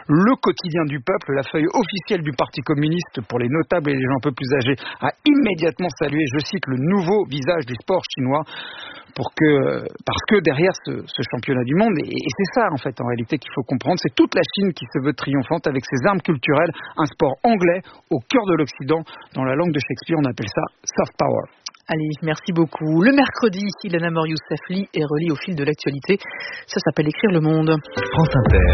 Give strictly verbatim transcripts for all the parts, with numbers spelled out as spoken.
Le quotidien du peuple, la feuille officielle du Parti communiste pour les notables et les gens un peu plus âgés, a immédiatement salué, je cite, le nouveau visage du sport chinois. Pour que, parce que derrière ce, ce championnat du monde, et, et c'est ça en fait en réalité qu'il faut comprendre, c'est toute la Chine qui se veut triomphante avec ses armes culturelles, un sport anglais au cœur de l'Occident. Dans la langue de Shakespeare, on appelle ça soft power. Allez, merci beaucoup. Le mercredi, Ilana Morioussef lit et relit au fil de l'actualité. Ça s'appelle Écrire le monde. France Inter.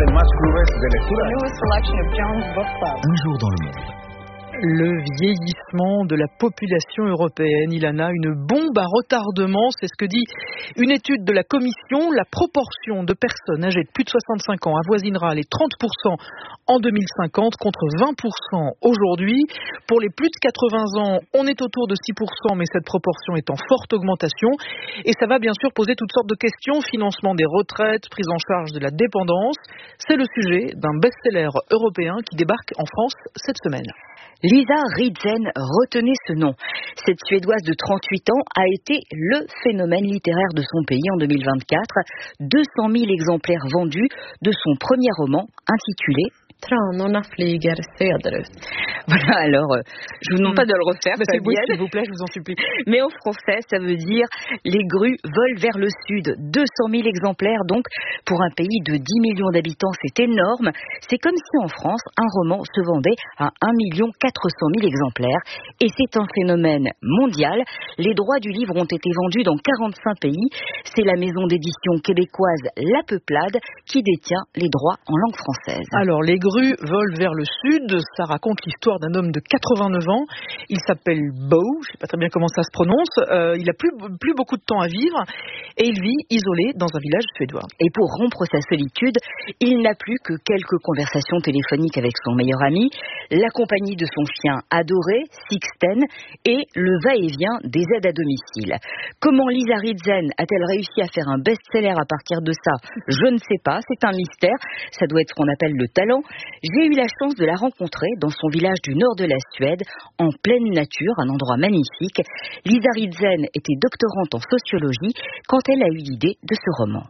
Un jour dans le monde. Le vieillissement de la population européenne, Ilana, une bombe à retardement, c'est ce que dit une étude de la Commission. La proportion de personnes âgées de plus de soixante-cinq ans avoisinera les trente pour cent en deux mille cinquante contre vingt pour cent aujourd'hui. Pour les plus de quatre-vingts ans, on est autour de six pour cent, mais cette proportion est en forte augmentation. Et ça va bien sûr poser toutes sortes de questions, financement des retraites, prise en charge de la dépendance. C'est le sujet d'un best-seller européen qui débarque en France cette semaine. Lisa Rydzen, retenez ce nom. Cette Suédoise de trente-huit ans a été le phénomène littéraire de son pays en deux mille vingt-quatre. deux cent mille exemplaires vendus de son premier roman intitulé Tranorna flyger söderut. Voilà, alors, euh, je vous demande pas de le refaire, bah, c'est beau, s'il vous plaît, je vous en supplie. Mais en français, ça veut dire les grues volent vers le sud. deux cent mille exemplaires, donc, pour un pays de dix millions d'habitants, c'est énorme. C'est comme si en France, un roman se vendait à un million quatre cent mille exemplaires. Et c'est un phénomène mondial. Les droits du livre ont été vendus dans quarante-cinq pays. C'est la maison d'édition québécoise La Peuplade qui détient les droits en langue française. Alors, les grues volent vers le sud. Ça raconte l'histoire d'un homme de quatre-vingt-neuf ans. Il s'appelle Bo, je ne sais pas très bien comment ça se prononce. Euh, il n'a plus, plus beaucoup de temps à vivre et il vit isolé dans un village suédois. Et pour rompre sa solitude, il n'a plus que quelques conversations téléphoniques avec son meilleur ami, la compagnie de son chien adoré, Sixten, et le va-et-vient des aides à domicile. Comment Lisa Rydzen a-t-elle réussi à faire un best-seller à partir de ça? Je ne sais pas, c'est un mystère. Ça doit être ce qu'on appelle le talent. J'ai eu la chance de la rencontrer dans son village du nord de la Suède, en pleine nature, un endroit magnifique. Lisa Rydzen était doctorante en sociologie quand elle a eu l'idée de ce roman.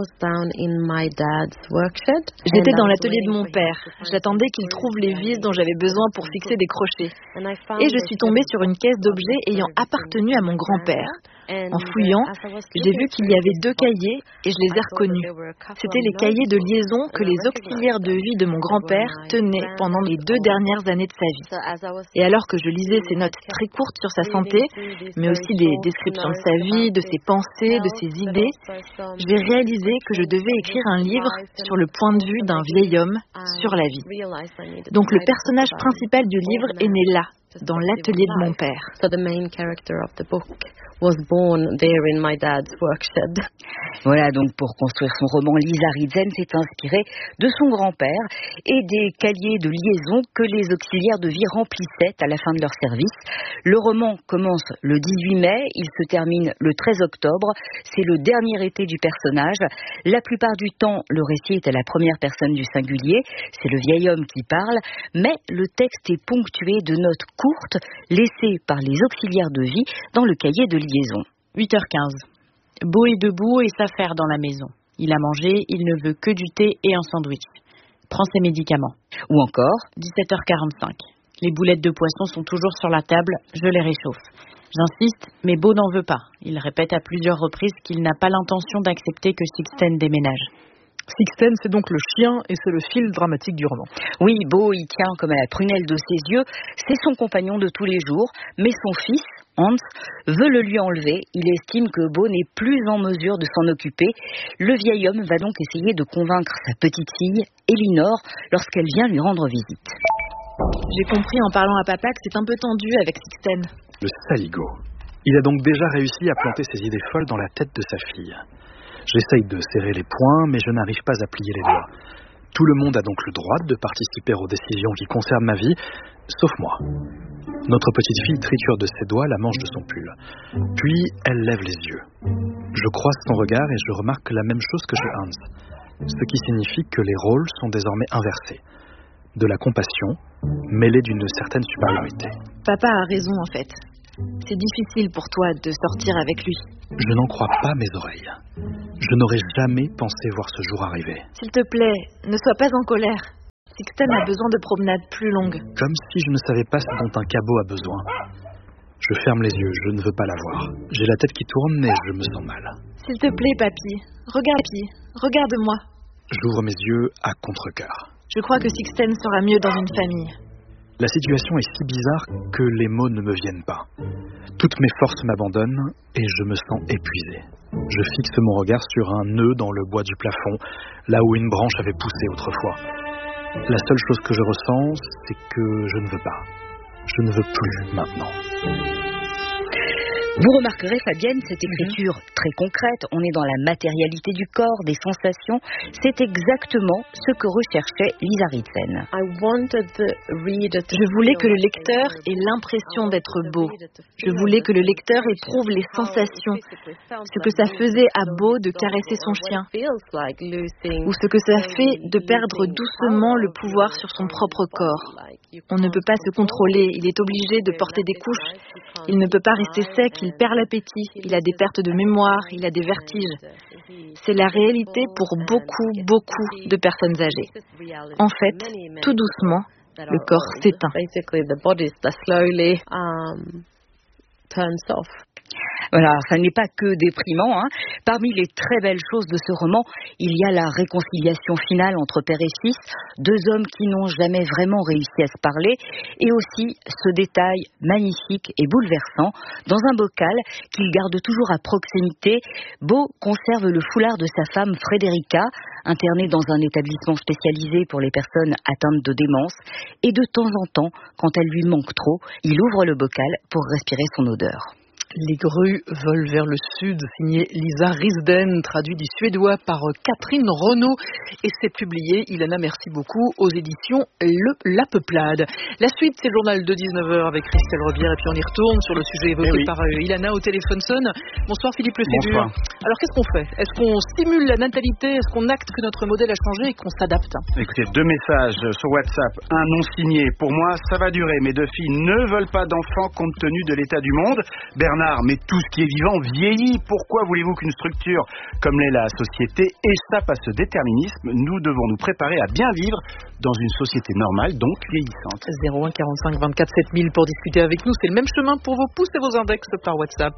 J'étais dans l'atelier de mon père. J'attendais qu'il trouve les vis dont j'avais besoin pour fixer des crochets. Et je suis tombée sur une caisse d'objets ayant appartenu à mon grand-père. En fouillant, j'ai vu qu'il y avait deux cahiers et je les ai reconnus. C'étaient les cahiers de liaison que les auxiliaires de vie de mon grand-père tenaient pendant les deux dernières années de sa vie. Et alors que je lisais ces notes très courtes sur sa santé, mais aussi des descriptions de sa vie, de ses pensées, de ses idées, j'ai réalisé que je devais écrire un livre sur le point de vue d'un vieil homme sur la vie. Donc le personnage principal du livre est né là, dans l'atelier de mon père. Was born there in my dad's workshed. Voilà, donc pour construire son roman, Lisa Rydzen s'est inspirée de son grand-père et des cahiers de liaison que les auxiliaires de vie remplissaient à la fin de leur service. Le roman commence le dix-huit mai, il se termine le treize octobre. C'est le dernier été du personnage. La plupart du temps, le récit est à la première personne du singulier. C'est le vieil homme qui parle, mais le texte est ponctué de notes courtes laissées par les auxiliaires de vie dans le cahier de liaison. huit heures quinze. Beau est debout et s'affaire dans la maison. Il a mangé, il ne veut que du thé et un sandwich. Prend ses médicaments. Ou encore dix-sept heures quarante-cinq. Les boulettes de poisson sont toujours sur la table, je les réchauffe. J'insiste, mais Beau n'en veut pas. Il répète à plusieurs reprises qu'il n'a pas l'intention d'accepter que Sixten déménage. Sixten, c'est donc le chien et c'est le fil dramatique du roman. Oui, Beau, il tient comme à la prunelle de ses yeux. C'est son compagnon de tous les jours, mais son fils, Hans, veut le lui enlever. Il estime que Beau n'est plus en mesure de s'en occuper. Le vieil homme va donc essayer de convaincre sa petite fille, Elinor, lorsqu'elle vient lui rendre visite. J'ai compris en parlant à papa que c'est un peu tendu avec Sixten. Le saligo. Il a donc déjà réussi à planter ses idées folles dans la tête de sa fille. J'essaye de serrer les poings, mais je n'arrive pas à plier les doigts. Tout le monde a donc le droit de participer aux décisions qui concernent ma vie, sauf moi. Notre petite fille triture de ses doigts la manche de son pull. Puis, elle lève les yeux. Je croise son regard et je remarque la même chose que chez Hans. Ce qui signifie que les rôles sont désormais inversés. De la compassion, mêlée d'une certaine supériorité. Papa a raison en fait. C'est difficile pour toi de sortir avec lui. Je n'en crois pas mes oreilles. Je n'aurais jamais pensé voir ce jour arriver. S'il te plaît, ne sois pas en colère. Sixten a besoin de promenades plus longues. Comme si je ne savais pas ce dont un cabot a besoin. Je ferme les yeux, je ne veux pas la voir. J'ai la tête qui tourne, mais je me sens mal. S'il te plaît, papy, regarde, papy, regarde-moi. J'ouvre mes yeux à contre-cœur. Je crois que Sixten sera mieux dans une famille. La situation est si bizarre que les mots ne me viennent pas. Toutes mes forces m'abandonnent et je me sens épuisé. Je fixe mon regard sur un nœud dans le bois du plafond, là où une branche avait poussé autrefois. La seule chose que je ressens, c'est que je ne veux pas. Je ne veux plus maintenant. Vous remarquerez, Fabienne, cette écriture très concrète, on est dans la matérialité du corps, des sensations, c'est exactement ce que recherchait Lisa Ritzen. Je voulais que le lecteur ait l'impression d'être beau. Je voulais que le lecteur éprouve les sensations, ce que ça faisait à Beau de caresser son chien, ou ce que ça fait de perdre doucement le pouvoir sur son propre corps. On ne peut pas se contrôler, il est obligé de porter des couches, il ne peut pas rester sec, il perd l'appétit, il a des pertes de mémoire, il a des vertiges. C'est la réalité pour beaucoup, beaucoup de personnes âgées. En fait, tout doucement, le corps s'éteint. Voilà, ça n'est pas que déprimant, hein. Parmi les très belles choses de ce roman, il y a la réconciliation finale entre père et fils, deux hommes qui n'ont jamais vraiment réussi à se parler, et aussi ce détail magnifique et bouleversant, dans un bocal qu'il garde toujours à proximité, Beau conserve le foulard de sa femme Frédérica, internée dans un établissement spécialisé pour les personnes atteintes de démence, et de temps en temps, quand elle lui manque trop, il ouvre le bocal pour respirer son odeur. Les grues volent vers le sud, signé Lisa Ritzen, traduit du suédois par Catherine Renaud, et c'est publié, Ilana, merci beaucoup, aux éditions Le La Peuplade. La suite, c'est le journal de dix-neuf heures avec Christelle Rebière, et puis on y retourne sur le sujet évoqué oui. par euh, Ilana au téléphone sonne. Bonsoir Philippe Lefébure. Alors qu'est-ce qu'on fait? Est-ce qu'on stimule la natalité? Est-ce qu'on acte que notre modèle a changé et qu'on s'adapte? Écoutez, deux messages sur WhatsApp, un non signé. Pour moi, ça va durer. Mes deux filles ne veulent pas d'enfants compte tenu de l'état du monde. Bernard, mais tout ce qui est vivant vieillit. Pourquoi voulez-vous qu'une structure comme l'est la société échappe à ce déterminisme? Nous devons nous préparer à bien vivre dans une société normale, donc vieillissante. zéro un quarante-cinq vingt-quatre sept mille pour discuter avec nous. C'est le même chemin pour vos pouces et vos index par WhatsApp.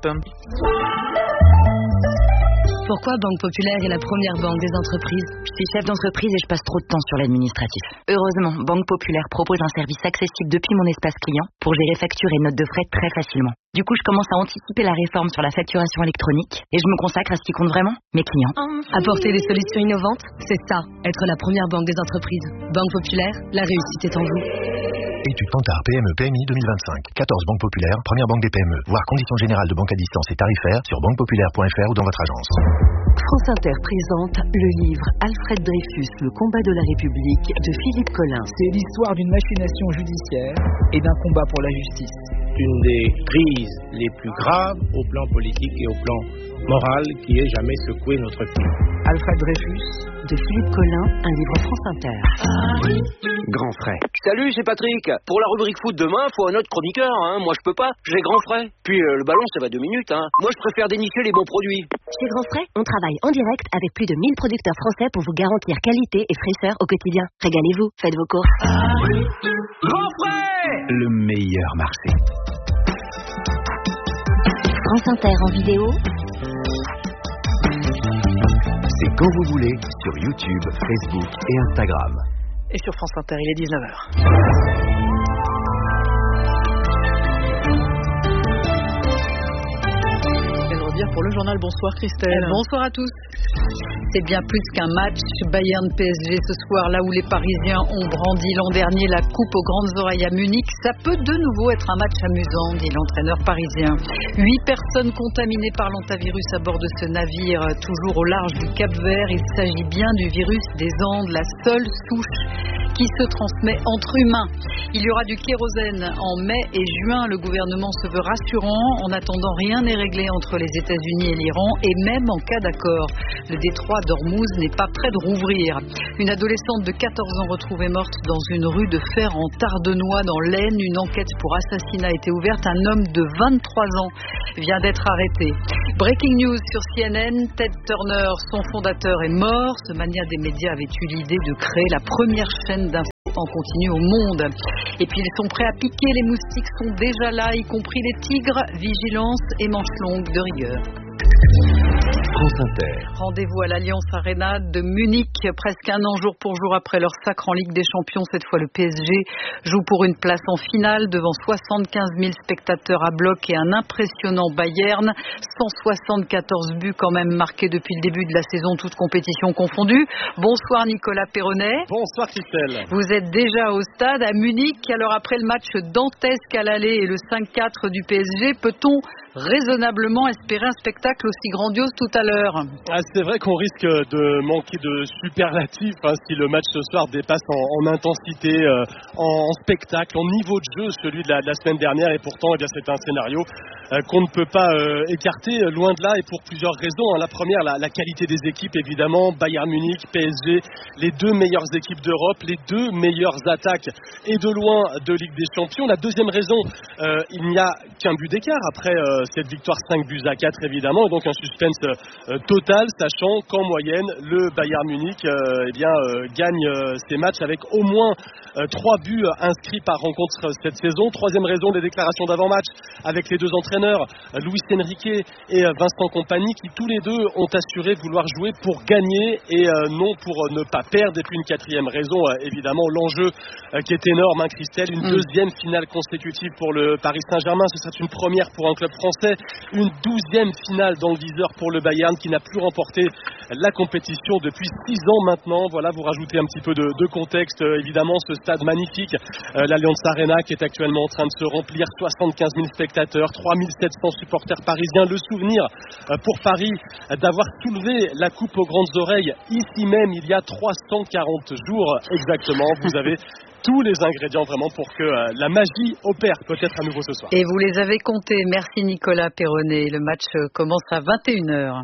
Pourquoi Banque Populaire est la première banque des entreprises? Je suis chef d'entreprise et je passe trop de temps sur l'administratif. Heureusement, Banque Populaire propose un service accessible depuis mon espace client pour gérer factures et notes de frais très facilement. Du coup, je commence à anticiper la réforme sur la facturation électronique et je me consacre à ce qui compte vraiment, mes clients. Apporter des solutions innovantes, c'est ça, être la première banque des entreprises. Banque Populaire, la réussite est en vous. Étude Kantar P M E P M I deux mille vingt-cinq. quatorze banques populaires, première banque des P M E. Voir conditions générales de banque à distance et tarifaires sur banque populaire point f r ou dans votre agence. France Inter présente le livre Alfred Dreyfus, le combat de la République de Philippe Collin. C'est l'histoire d'une machination judiciaire et d'un combat pour la justice. Une des crises les plus graves au plan politique et au plan moral qui ait jamais secoué notre pays. Alfred Dreyfus de Philippe Collin, un livre France Inter. Grand frais. Salut, c'est Patrick. Pour la rubrique foot demain, faut un autre chroniqueur, hein. Moi je peux pas, j'ai grand frais. Puis euh, le ballon ça va deux minutes, hein. Moi je préfère dénicher les bons produits. Chez Grand Frais, on travaille en direct avec plus de mille producteurs français pour vous garantir qualité et fraîcheur au quotidien. Régalez-vous, faites vos courses. Grand Frais, le meilleur marché. France Inter en vidéo. C'est quand vous voulez sur YouTube, Facebook et Instagram. Et sur France Inter, il est dix-neuf heures. Pour le journal, bonsoir Christelle. Bonsoir à tous. C'est bien plus qu'un match Bayern-P S G ce soir, là où les Parisiens ont brandi l'an dernier la coupe aux grandes oreilles à Munich. Ça peut de nouveau être un match amusant, dit l'entraîneur parisien. Huit personnes contaminées par l'hantavirus à bord de ce navire, toujours au large du Cap-Vert. Il s'agit bien du virus des Andes, la seule souche qui se transmet entre humains. Il y aura du kérosène en mai et juin. Le gouvernement se veut rassurant. En attendant, rien n'est réglé entre les États-Unis et l'Iran, et même en cas d'accord. Le détroit d'Ormuz n'est pas prêt de rouvrir. Une adolescente de quatorze ans retrouvée morte dans une rue de Fer en Tardenois dans l'Aisne. Une enquête pour assassinat a été ouverte. Un homme de vingt-trois ans vient d'être arrêté. Breaking news sur C N N. Ted Turner, son fondateur, est mort. Ce mania des médias avait eu l'idée de créer la première chaîne chaîne d'infos en continu au monde. Et puis ils sont prêts à piquer, les moustiques sont déjà là, y compris les tigres. Vigilance et manches longues de rigueur. France Inter. Rendez-vous à l'Allianz Arena de Munich, presque un an jour pour jour après leur sacre en Ligue des Champions. Cette fois, le P S G joue pour une place en finale devant soixante-quinze mille spectateurs à bloc et un impressionnant Bayern. cent soixante-quatorze buts quand même marqués depuis le début de la saison, toutes compétitions confondues. Bonsoir Nicolas Perronnet. Bonsoir Christelle. Vous êtes déjà au stade à Munich. Alors après le match dantesque à l'aller et le cinq quatre du P S G, peut-on raisonnablement espérer un spectacle aussi grandiose tout à l'heure? Ah, c'est vrai qu'on risque de manquer de superlatifs hein, si le match ce soir dépasse en, en intensité, euh, en, en spectacle, en niveau de jeu celui de la, de la semaine dernière, et pourtant eh bien, c'est un scénario euh, qu'on ne peut pas euh, écarter, loin de là, et pour plusieurs raisons. Hein. La première, la, la qualité des équipes évidemment, Bayern Munich, P S G, les deux meilleures équipes d'Europe, les deux meilleures attaques et de loin de Ligue des Champions. La deuxième raison, euh, il n'y a qu'un but d'écart après euh, cette victoire cinq buts à quatre évidemment, et donc un suspense euh, total, sachant qu'en moyenne le Bayern Munich euh, eh bien, euh, gagne euh, ses matchs avec au moins euh, trois buts inscrits par rencontre cette saison. Troisième raison, des déclarations d'avant-match avec les deux entraîneurs euh, Luis Enrique et euh, Vincent Kompany, qui tous les deux ont assuré vouloir jouer pour gagner et euh, non pour euh, ne pas perdre. Et puis une quatrième raison, euh, évidemment l'enjeu euh, qui est énorme, hein, Christelle, une mmh. deuxième finale consécutive pour le Paris Saint-Germain, ce serait une première pour un club français, une douzième finale dans le viseur pour le Bayern qui n'a plus remporté la compétition depuis six ans maintenant. Voilà, vous rajoutez un petit peu de, de contexte, euh, évidemment ce stade magnifique, euh, l'Allianz Arena qui est actuellement en train de se remplir, soixante-quinze mille spectateurs, trois mille sept cents supporters parisiens. Le souvenir euh, pour Paris euh, d'avoir soulevé la coupe aux grandes oreilles ici même il y a trois cent quarante jours exactement. Vous avez tous les ingrédients vraiment pour que euh, la magie opère peut-être à nouveau ce soir. Et vous les avez comptés. Merci Nicolas Perronnet. Le match commence à vingt et une heures.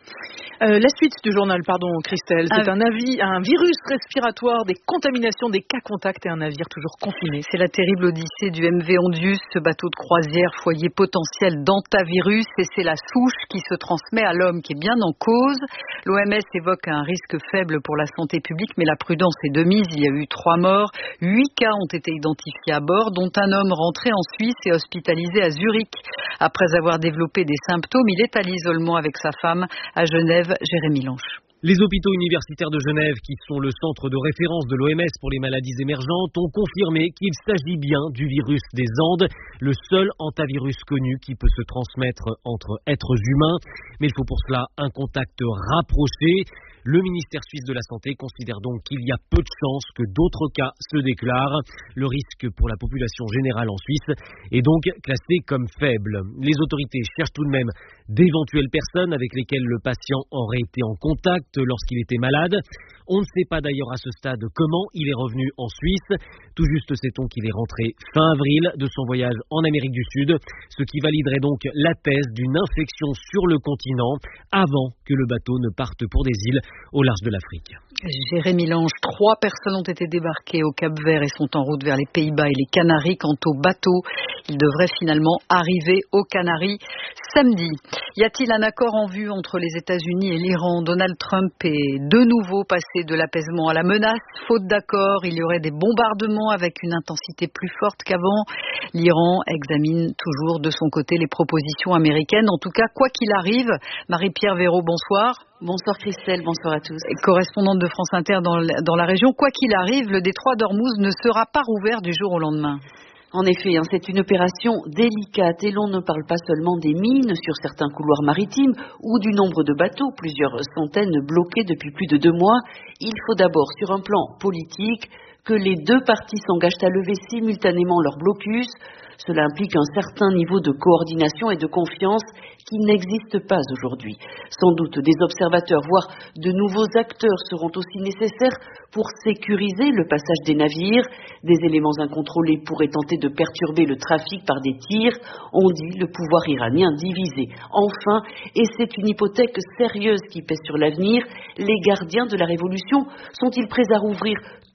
Euh, la suite du journal, pardon Christelle, c'est un, avis, un virus respiratoire, des contaminations, des cas contacts et un navire toujours confiné. C'est la terrible odyssée du M V Ondius, ce bateau de croisière, foyer potentiel d'antavirus, et c'est la souche qui se transmet à l'homme qui est bien en cause. L'O M S évoque un risque faible pour la santé publique, mais la prudence est de mise. Il y a eu trois morts, huit cas ont été identifiés à bord, dont un homme rentré en Suisse et hospitalisé à Zurich. Après avoir développé des symptômes, il est à l'isolement avec sa femme à Genève. Jérémy Lanche. Les hôpitaux universitaires de Genève, qui sont le centre de référence de l'O M S pour les maladies émergentes, ont confirmé qu'il s'agit bien du virus des Andes, le seul hantavirus connu qui peut se transmettre entre êtres humains. Mais il faut pour cela un contact rapproché. Le ministère suisse de la Santé considère donc qu'il y a peu de chances que d'autres cas se déclarent. Le risque pour la population générale en Suisse est donc classé comme faible. Les autorités cherchent tout de même d'éventuelles personnes avec lesquelles le patient aurait été en contact lorsqu'il était malade. On ne sait pas d'ailleurs à ce stade comment il est revenu en Suisse. Tout juste sait-on qu'il est rentré fin avril de son voyage en Amérique du Sud, ce qui validerait donc la thèse d'une infection sur le continent avant que le bateau ne parte pour des îles au large de l'Afrique. Jérémy Lange, trois personnes ont été débarquées au Cap-Vert et sont en route vers les Pays-Bas et les Canaries. Quant au bateau, il devrait finalement arriver aux Canaries samedi. Y a-t-il un accord en vue entre les États-Unis et l'Iran? Donald Trump est de nouveau passé de l'apaisement à la menace. Faute d'accord, il y aurait des bombardements avec une intensité plus forte qu'avant. L'Iran examine toujours de son côté les propositions américaines. En tout cas, quoi qu'il arrive, Marie-Pierre Véraud, bonsoir. Bonsoir Christelle, bonsoir à tous. Correspondante de France Inter dans, dans la région, quoi qu'il arrive, le détroit d'Ormuz ne sera pas rouvert du jour au lendemain. En effet, hein, c'est une opération délicate et l'on ne parle pas seulement des mines sur certains couloirs maritimes ou du nombre de bateaux, plusieurs centaines bloqués depuis plus de deux mois. Il faut d'abord, sur un plan politique, que les deux parties s'engagent à lever simultanément leur blocus. Cela implique un certain niveau de coordination et de confiance qui n'existe pas aujourd'hui. Sans doute des observateurs, voire de nouveaux acteurs seront aussi nécessaires pour sécuriser le passage des navires. Des éléments incontrôlés pourraient tenter de perturber le trafic par des tirs. On dit le pouvoir iranien divisé. Enfin, et c'est une hypothèque sérieuse qui pèse sur l'avenir, les gardiens de la révolution sont-ils prêts à rouvrir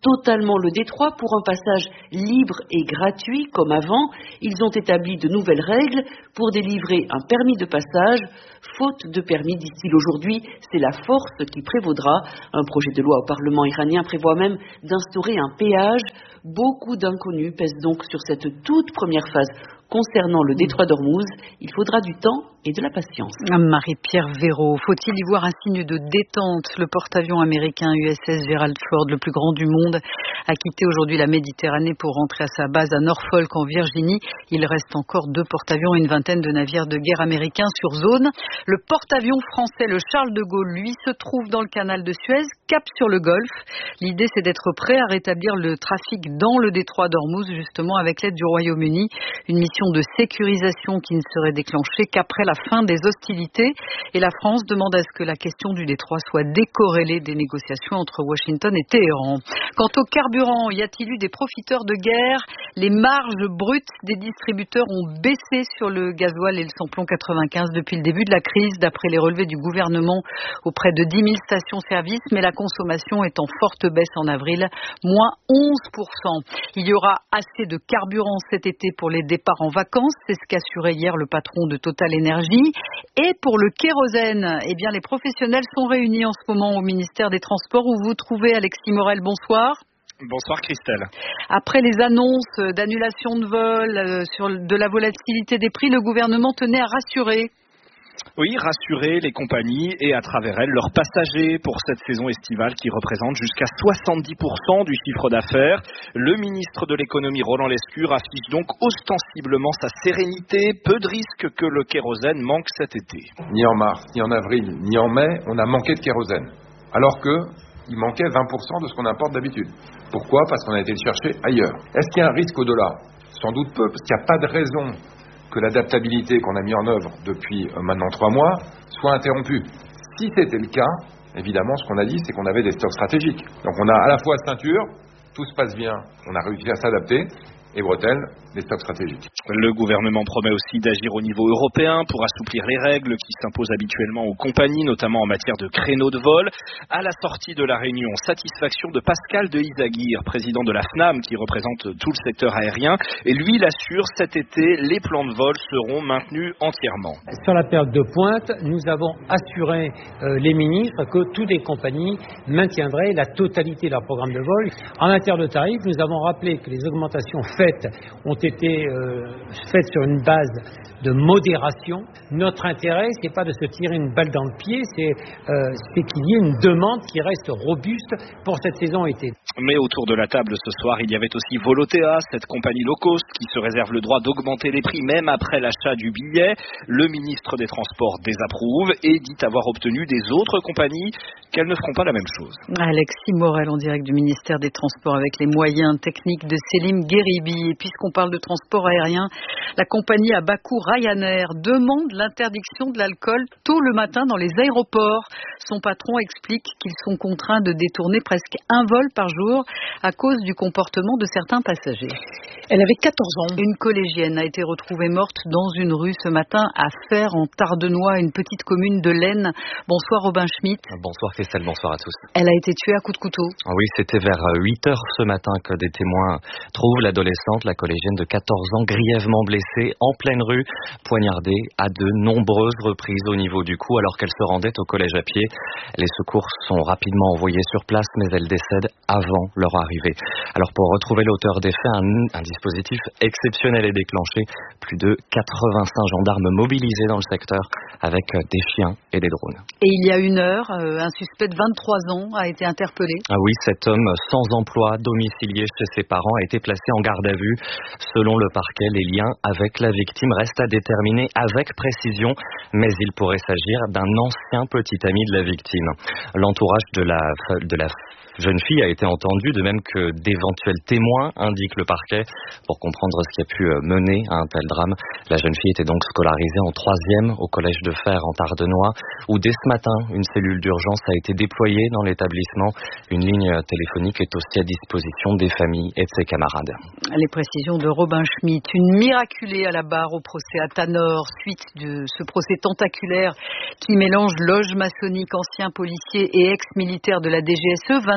totalement le détroit pour un passage libre et gratuit comme avant. Ils ont établi de nouvelles règles pour délivrer un permis de passage. Faute de permis, disent-ils aujourd'hui, c'est la force qui prévaudra. Un projet de loi au Parlement iranien prévoit même d'instaurer un péage. Beaucoup d'inconnus pèsent donc sur cette toute première phase concernant le détroit d'Ormuz. Il faudra du temps et de la patience. Marie-Pierre Véraud, faut-il y voir un signe de détente? Le porte-avions américain U S S Gerald Ford, le plus grand du monde, a quitté aujourd'hui la Méditerranée pour rentrer à sa base à Norfolk en Virginie. Il reste encore deux porte-avions et une vingtaine de navires de guerre américains sur zone. Le porte-avions français, le Charles de Gaulle, lui, se trouve dans le canal de Suez, cap sur le Golfe. L'idée, c'est d'être prêt à rétablir le trafic dans le détroit d'Ormuz, justement avec l'aide du Royaume-Uni. Une mission de sécurisation qui ne serait déclenchée qu'après la fin des hostilités. Et la France demande à ce que la question du détroit soit décorrélée des négociations entre Washington et Téhéran. Quant au carburant, y a-t-il eu des profiteurs de guerre? Les marges brutes des distributeurs ont baissé sur le gasoil et le samplon quatre-vingt-quinze depuis le début de la crise, d'après les relevés du gouvernement auprès de dix mille stations-service, mais la consommation est en forte baisse en avril, moins onze pour cent. Il y aura assez de carburant cet été pour les départs en vacances, c'est ce qu'assurait hier le patron de Total Energy. Et pour le kérosène, eh bien les professionnels sont réunis en ce moment au ministère des Transports où vous trouvez Alexis Morel. Bonsoir. Bonsoir Christelle. Après les annonces d'annulation de vol, euh, sur de la volatilité des prix, le gouvernement tenait à rassurer. Oui, rassurer les compagnies et à travers elles leurs passagers pour cette saison estivale qui représente jusqu'à soixante-dix pour cent du chiffre d'affaires. Le ministre de l'économie Roland Lescure affiche donc ostensiblement sa sérénité. Peu de risques que le kérosène manque cet été. Ni en mars, ni en avril, ni en mai, on a manqué de kérosène. Alors que il manquait vingt pour cent de ce qu'on importe d'habitude. Pourquoi ? Parce qu'on a été le chercher ailleurs. Est-ce qu'il y a un risque au-delà ? Sans doute peu, parce qu'il n'y a pas de raison que l'adaptabilité qu'on a mis en œuvre depuis euh, maintenant trois mois soit interrompue. Si c'était le cas, évidemment, ce qu'on a dit, c'est qu'on avait des stocks stratégiques. Donc on a à la fois ceinture, tout se passe bien, on a réussi à s'adapter, et bretelles, des stocks stratégiques. Le gouvernement promet aussi d'agir au niveau européen pour assouplir les règles qui s'imposent habituellement aux compagnies, notamment en matière de créneaux de vol. À la sortie de la réunion, satisfaction de Pascal de Izagirre, président de la F N A M, qui représente tout le secteur aérien. Et lui, il assure, cet été, les plans de vol seront maintenus entièrement. Sur la période de pointe, nous avons assuré euh, les ministres que toutes les compagnies maintiendraient la totalité de leur programme de vol. En matière de tarifs, nous avons rappelé que les augmentations faites ont été euh, faites sur une base de modération. Notre intérêt, c'est pas de se tirer une balle dans le pied, c'est, euh, c'est qu'il y ait une demande qui reste robuste pour cette saison été. Mais autour de la table ce soir, il y avait aussi Volotea, cette compagnie low cost qui se réserve le droit d'augmenter les prix même après l'achat du billet. Le ministre des Transports désapprouve et dit avoir obtenu des autres compagnies qu'elles ne feront pas la même chose. Alexis Morel en direct du ministère des Transports avec les moyens techniques de Selim Gueribi. Et puisqu'on parle de transport aérien, la compagnie à bas coût Ryanair demande l'interdiction de l'alcool tôt le matin dans les aéroports. Son patron explique qu'ils sont contraints de détourner presque un vol par jour à cause du comportement de certains passagers. Elle avait quatorze ans. Une collégienne a été retrouvée morte dans une rue ce matin à Fères en Tardenois, une petite commune de l'Aisne. Bonsoir Robin Schmitt. Bonsoir Christelle, bonsoir à tous. Elle a été tuée à coups de couteau. Oui, c'était vers huit heures ce matin que des témoins trouvent l'adolescente, la collégienne de quatorze ans, grièvement blessée en pleine rue, poignardée à de nombreuses reprises au niveau du cou alors qu'elle se rendait au collège à pied. Les secours sont rapidement envoyés sur place, mais elle décède avant leur arrivée. Alors pour retrouver l'auteur des faits, un, un dispositif exceptionnel est déclenché. Plus de quatre-vingt-cinq gendarmes mobilisés dans le secteur avec des chiens et des drones. Et il y a une heure, un suspect de vingt-trois ans a été interpellé. Ah oui, cet homme sans emploi, domicilié chez ses parents, a été placé en garde à vue. Selon le parquet, les liens avec la victime restent à déterminer avec précision, mais il pourrait s'agir d'un ancien petit ami de la victime. L'entourage de la, de la jeune fille a été entendu, de même que d'éventuels témoins, indique le parquet, pour comprendre ce qui a pu mener à un tel drame. La jeune fille était donc scolarisée en troisième au collège de Fères en Tardenois, où dès ce matin, une cellule d'urgence a été déployée dans l'établissement. Une ligne téléphonique est aussi à disposition des familles et de ses camarades. Les précisions de Robin Schmitt. Une miraculée à la barre au procès à Tanor, suite de ce procès tentaculaire qui mélange loge maçonnique, anciens policiers et ex-militaires de la D G S E.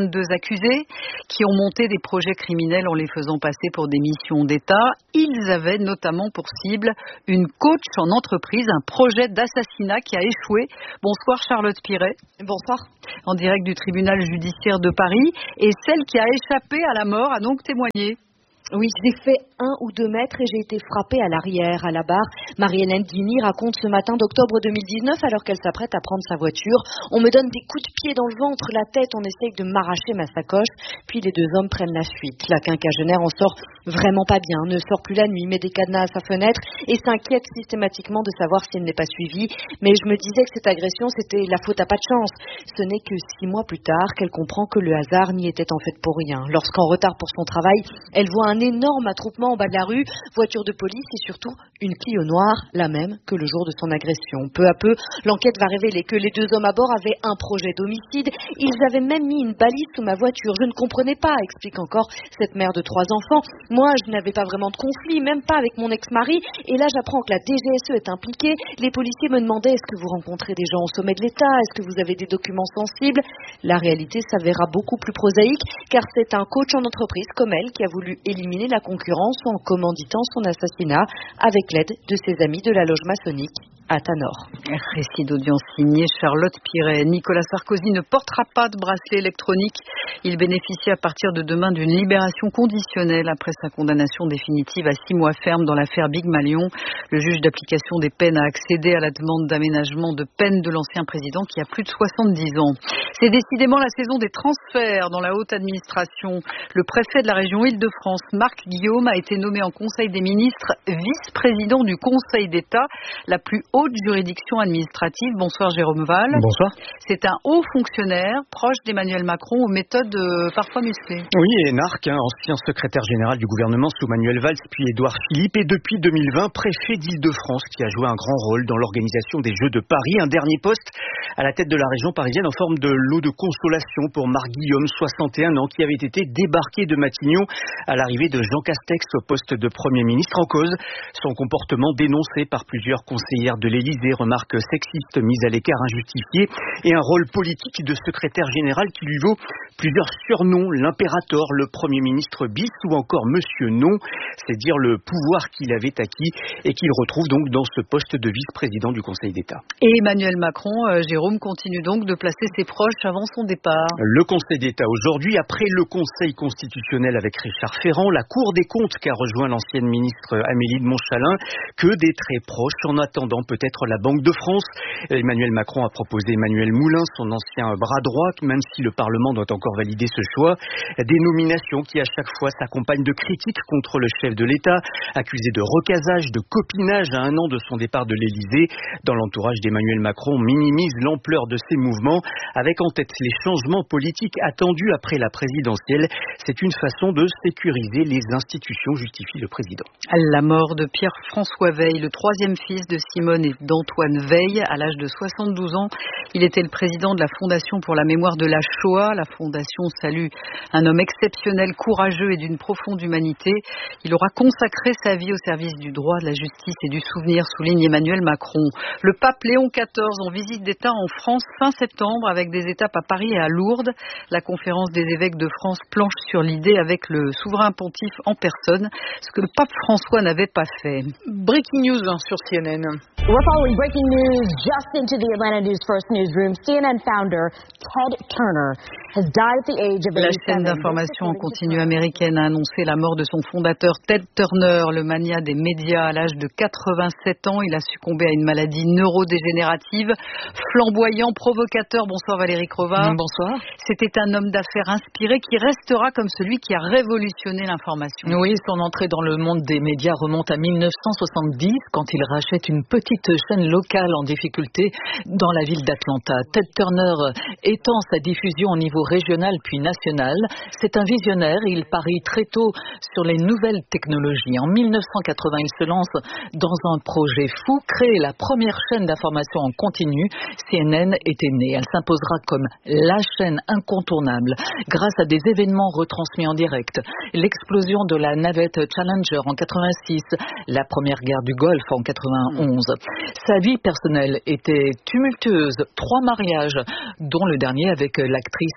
vingt-deux accusés qui ont monté des projets criminels en les faisant passer pour des missions d'État. Ils avaient notamment pour cible une coach en entreprise, un projet d'assassinat qui a échoué. Bonsoir Charlotte Piret. Bonsoir. En direct du tribunal judiciaire de Paris. Et celle qui a échappé à la mort a donc témoigné. Oui, j'ai fait un ou deux mètres et j'ai été frappée à l'arrière, à la barre. Marie-Hélène Dini raconte ce matin d'octobre deux mille dix-neuf, alors qu'elle s'apprête à prendre sa voiture. On me donne des coups de pied dans le ventre, la tête, on essaye de m'arracher ma sacoche. Puis les deux hommes prennent la fuite. La quinquagénaire en sort vraiment pas bien, ne sort plus la nuit, met des cadenas à sa fenêtre et s'inquiète systématiquement de savoir si elle n'est pas suivie. Mais je me disais que cette agression, c'était la faute à pas de chance. Ce n'est que six mois plus tard qu'elle comprend que le hasard n'y était en fait pour rien. Lorsqu'en retard pour son travail, elle voit un Un énorme attroupement en bas de la rue, voiture de police et surtout une Clio noire, la même que le jour de son agression. Peu à peu, l'enquête va révéler que les deux hommes à bord avaient un projet d'homicide. Ils avaient même mis une balise sous ma voiture. Je ne comprenais pas, explique encore cette mère de trois enfants. Moi, je n'avais pas vraiment de conflit, même pas avec mon ex-mari. Et là, j'apprends que la D G S E est impliquée. Les policiers me demandaient, est-ce que vous rencontrez des gens au sommet de l'État? Est-ce que vous avez des documents sensibles? La réalité s'avéra beaucoup plus prosaïque, car c'est un coach en entreprise comme elle qui a voulu éliminer la concurrence en commanditant son assassinat avec l'aide de ses amis de la loge maçonnique à Tanor. Récit d'audience signé Charlotte Piret. Nicolas Sarkozy ne portera pas de bracelet électronique. Il bénéficie à partir de demain d'une libération conditionnelle après sa condamnation définitive à six mois ferme dans l'affaire Big Malion. Le juge d'application des peines a accédé à la demande d'aménagement de peine de l'ancien président qui a plus de soixante-dix ans. C'est décidément la saison des transferts dans la haute administration. Le préfet de la région Île-de-France, Marc Guillaume, a été nommé en Conseil des ministres vice-président du Conseil d'État, la plus haute juridiction administrative. Bonsoir Jérôme Val. Bonsoir. C'est un haut fonctionnaire proche d'Emmanuel Macron aux méthodes euh, parfois musclées. Oui, énarque, hein, ancien secrétaire général du gouvernement sous Manuel Valls puis Édouard Philippe et depuis deux mille vingt préfet d'Île-de-France qui a joué un grand rôle dans l'organisation des Jeux de Paris. Un dernier poste à la tête de la région parisienne en forme de lot de consolation pour Marc Guillaume, soixante et un ans, qui avait été débarqué de Matignon à l'arrivée de Jean Castex au poste de Premier ministre. En cause, son comportement dénoncé par plusieurs conseillères de l'Élysée, remarques sexistes mises à l'écart injustifiées et un rôle politique de secrétaire général qui lui vaut plusieurs surnoms, l'impérator, le Premier ministre bis ou encore Monsieur Non, c'est dire le pouvoir qu'il avait acquis et qu'il retrouve donc dans ce poste de vice-président du Conseil d'État. Et Emmanuel Macron, euh, Jérôme, continue donc de placer ses proches avant son départ. Le Conseil d'État aujourd'hui, après le Conseil constitutionnel avec Richard Ferrand, la Cour des comptes qu'a rejoint l'ancienne ministre Amélie de Montchalin, que des très proches en attendant peut-être la Banque de France. Emmanuel Macron a proposé Emmanuel Moulin, son ancien bras droit, même si le Parlement doit encore valider ce choix. Des nominations qui à chaque fois s'accompagnent de critiques contre le chef de l'État, accusé de recasage, de copinage à un an de son départ de l'Élysée. Dans l'entourage d'Emmanuel Macron, on minimise l'ampleur de ces mouvements, avec en tête les changements politiques attendus après la présidentielle. C'est une façon de sécuriser les institutions, justifie le président. La mort de Pierre-François Veil, le troisième fils de Simone et d'Antoine Veil, à l'âge de soixante-douze ans. Il était le président de la Fondation pour la mémoire de la Shoah. La Fondation salue un homme exceptionnel, courageux et d'une profonde humanité. Il aura consacré sa vie au service du droit, de la justice et du souvenir, souligne Emmanuel Macron. Le pape Léon quatorze en visite d'État en France fin septembre avec des étapes à Paris et à Lourdes. La conférence des évêques de France planche sur l'idée avec le souverain pontife en personne, ce que le pape François n'avait pas fait. Breaking news sur C N N. We're following breaking news just into the Atlanta News First newsroom. C N N founder Ted Turner has died at the age of La eighty-seven. chaîne d'information en continu américaine a annoncé la mort de son fondateur Ted Turner, le mania des médias à l'âge de quatre-vingt-sept ans. Il a succombé à une maladie neurodégénérative. Flamboyant, provocateur. Bonsoir Valérie Crova. Bonsoir. C'était un homme d'affaires inspiré qui restera comme celui qui a révolutionné l'information. Oui, son entrée dans le monde des médias remonte à mille neuf cent soixante-dix quand il rachète une petite chaîne locale en difficulté dans la ville d'Atlanta. Ted Turner étend sa diffusion au niveau régional puis national. C'est un visionnaire et il parie très tôt sur les nouvelles technologies. En mille neuf cent quatre-vingts, il se lance dans un projet fou, créer la première chaîne d'information en continu. C N N était née. Elle s'imposera comme la chaîne incontournable grâce à des événements retransmis en direct. L'explosion de la navette Challenger en quatre-vingt-six, la première guerre du Golfe en quatre-vingt-onze. Sa vie personnelle était tumultueuse. Trois mariages, dont le dernier avec l'actrice Jane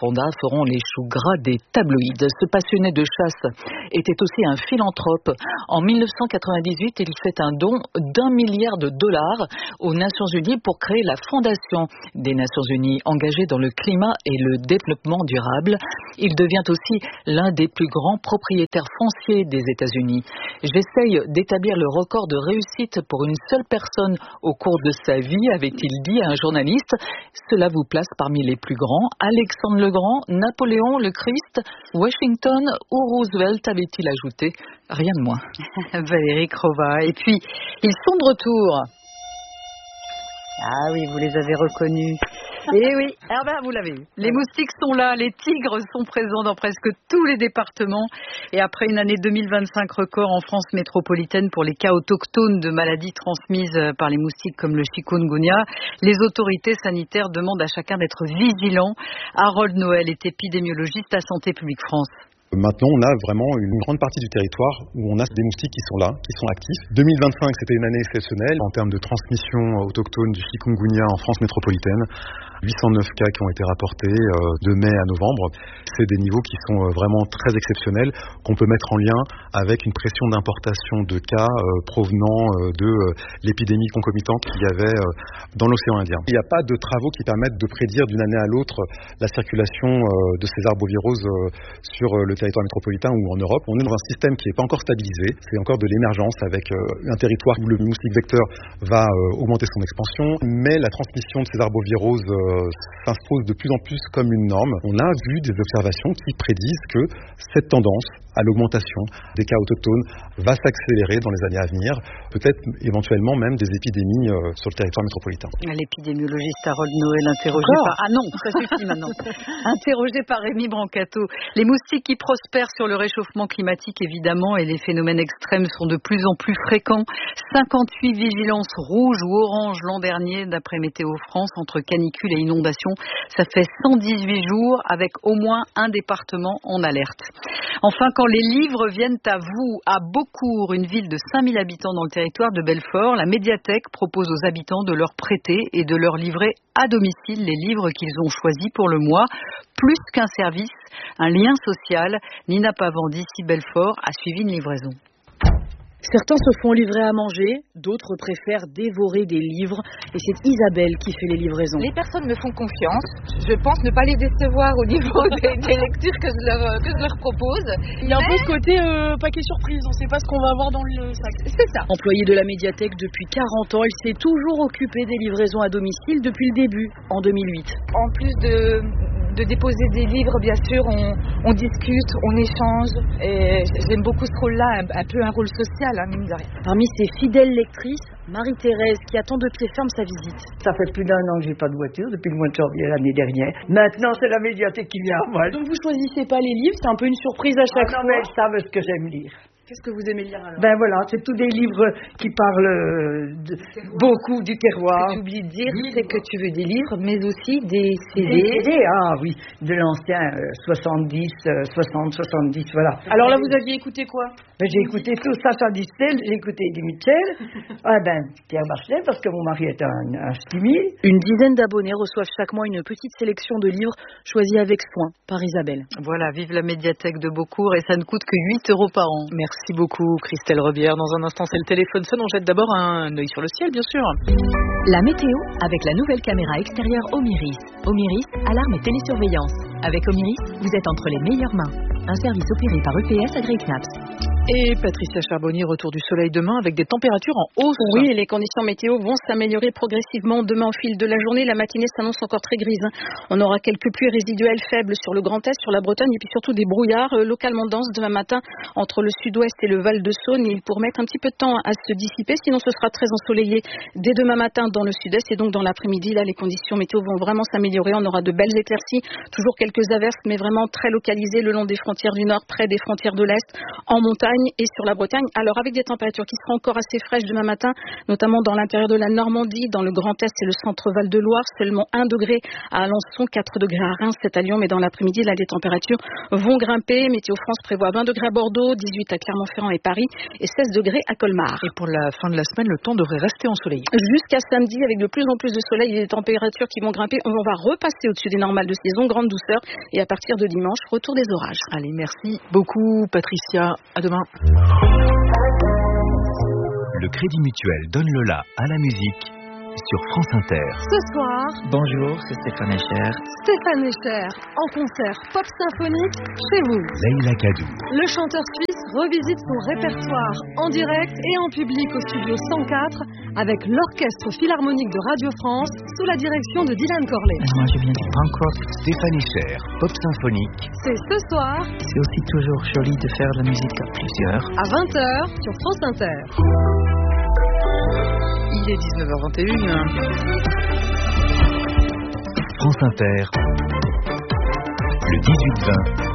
anacondas feront les choux gras des tabloïds. Ce passionné de chasse était aussi un philanthrope. En mille neuf cent quatre-vingt-dix-huit, il fait un don d'un milliard de dollars aux Nations Unies pour créer la Fondation des Nations Unies, engagée dans le climat et le développement durable. Il devient aussi l'un des plus grands propriétaires fonciers des États-Unis. J'essaye d'établir le record de réussite pour une seule personne au cours de sa vie, avait-il dit à un journaliste. Cela vous place parmi les plus grands. Alexandre le Grand, Napoléon, le Christ, Washington ou Roosevelt, avait-il ajouté. Rien de moins. Valérie Crova. Et puis, ils sont de retour. Ah oui, vous les avez reconnus. Eh oui, ah ben vous l'avez eu. Les moustiques sont là, les tigres sont présents dans presque tous les départements. Et après une année deux mille vingt-cinq record en France métropolitaine pour les cas autochtones de maladies transmises par les moustiques comme le chikungunya, les autorités sanitaires demandent à chacun d'être vigilant. Harold Noël est épidémiologiste à Santé publique France. Maintenant, on a vraiment une grande partie du territoire où on a des moustiques qui sont là, qui sont actifs. deux mille vingt-cinq, c'était une année exceptionnelle en termes de transmission autochtone du chikungunya en France métropolitaine. huit cent neuf cas qui ont été rapportés de mai à novembre. C'est des niveaux qui sont vraiment très exceptionnels, qu'on peut mettre en lien avec une pression d'importation de cas provenant de l'épidémie concomitante qu'il y avait dans l'océan Indien. Il n'y a pas de travaux qui permettent de prédire d'une année à l'autre la circulation de ces arboviroses sur le territoire métropolitain ou en Europe. On est dans un système qui n'est pas encore stabilisé, c'est encore de l'émergence avec un territoire où le moustique vecteur va augmenter son expansion, mais la transmission de ces arboviroses s'impose de plus en plus comme une norme. On a vu des observations qui prédisent que cette tendance à l'augmentation des cas autochtones va s'accélérer dans les années à venir, peut-être éventuellement même des épidémies euh, sur le territoire métropolitain. L'épidémiologiste Harold Noël interrogé par... Ah non, ça suffit maintenant. Interrogé par Rémi Brancato. Les moustiques qui prospèrent sur le réchauffement climatique évidemment et les phénomènes extrêmes sont de plus en plus fréquents. cinquante-huit vigilances rouges ou oranges l'an dernier d'après Météo France entre canicules et inondations. Ça fait cent dix-huit jours avec au moins un département en alerte. Enfin, quand les livres viennent à vous, à Beaucourt, une ville de cinq mille habitants dans le territoire de Belfort, la médiathèque propose aux habitants de leur prêter et de leur livrer à domicile les livres qu'ils ont choisis pour le mois. Plus qu'un service, un lien social. Nina Pavant d'ici Belfort a suivi une livraison. Certains se font livrer à manger, d'autres préfèrent dévorer des livres. Et c'est Isabelle qui fait les livraisons. Les personnes me font confiance. Je pense ne pas les décevoir au niveau des, des lectures que je, leur, que je leur propose. Il y a un peu ce côté euh, paquet surprise, on ne sait pas ce qu'on va avoir dans le sac. C'est ça. Employée de la médiathèque depuis quarante ans, elle s'est toujours occupée des livraisons à domicile depuis le début, en deux mille huit. En plus de... de déposer des livres, bien sûr, on, on discute, on échange. Et j'aime beaucoup ce rôle-là, un, un peu un rôle social, hein, mine de rien. Parmi ses fidèles lectrices, Marie-Thérèse, qui attend de pied ferme sa visite. Ça fait plus d'un an que j'ai pas de voiture, depuis le mois de janvier l'année dernière. Maintenant, c'est la médiathèque qui vient à moi. Donc vous choisissez pas les livres, c'est un peu une surprise à chaque ah, non, fois. Mais elles savent ce que j'aime lire. Qu'est-ce que vous aimez lire alors? Ben voilà, c'est tous des livres qui parlent de, beaucoup du terroir. Ce que tu oublies de dire, c'est que tu veux des livres, mais aussi des C D. Des C D, ah oui, de l'ancien euh, soixante-dix, euh, soixante, soixante-dix, voilà. Alors là, vous aviez écouté quoi? Ben, j'ai écouté tout Sacha Distel, j'ai écouté Eddie Mitchell, ah ben Pierre Bachelet, parce que mon mari est un, un chimie. Une dizaine d'abonnés reçoivent chaque mois une petite sélection de livres choisis avec soin par Isabelle. Voilà, vive la médiathèque de Beaucourt et ça ne coûte que huit euros par an. Merci beaucoup Christelle Rebière. Dans un instant, c'est le téléphone sonne. On jette d'abord un œil sur le ciel, bien sûr. La météo avec la nouvelle caméra extérieure Omiris. Omiris, alarme et télésurveillance. Avec Omiris, vous êtes entre les meilleures mains. Un service opéré par E P S AgriKnaps. Et Patricia Charbonnier, retour du soleil demain avec des températures en hausse. Oui, les conditions météo vont s'améliorer progressivement demain au fil de la journée. La matinée s'annonce encore très grise. On aura quelques pluies résiduelles faibles sur le Grand Est, sur la Bretagne et puis surtout des brouillards euh, localement denses demain matin entre le sud-ouest et le Val-de-Saône. Ils pourront mettre un petit peu de temps à se dissiper, sinon ce sera très ensoleillé dès demain matin dans le sud-est et donc dans l'après-midi. Là, les conditions météo vont vraiment s'améliorer. On aura de belles éclaircies, toujours quelques averses, mais vraiment très localisées le long des frontières du nord, près des frontières de l'est, en montagne. Bretagne et sur la Bretagne. Alors avec des températures qui seront encore assez fraîches demain matin, notamment dans l'intérieur de la Normandie, dans le Grand Est et le centre Val-de-Loire, seulement un degré à Alençon, quatre degrés à Reims, sept à Lyon, mais dans l'après-midi, là, les températures vont grimper. Météo France prévoit vingt degrés à Bordeaux, dix-huit à Clermont-Ferrand et Paris et seize degrés à Colmar. Et pour la fin de la semaine, le temps devrait rester ensoleillé. Jusqu'à samedi, avec de plus en plus de soleil et des températures qui vont grimper, on va repasser au-dessus des normales de saison, grande douceur, et à partir de dimanche, retour des orages. Allez, merci beaucoup Patricia, à demain. Le Crédit Mutuel donne le la à la musique sur France Inter. Ce soir, bonjour, c'est Stéphane Echer. Stéphane Echer, en concert pop symphonique chez vous. Leïla Kadou. Le chanteur suisse revisite son répertoire en direct et en public au studio cent quatre avec l'Orchestre Philharmonique de Radio France sous la direction de Dylan Corley. Moi, je viens du Bangkok. Stéphane Echer, pop symphonique. C'est ce soir. C'est aussi toujours joli de faire de la musique à plusieurs. À vingt heures sur France Inter. Il est dix-neuf heures vingt et une. France Inter. Le dix-huit vingt.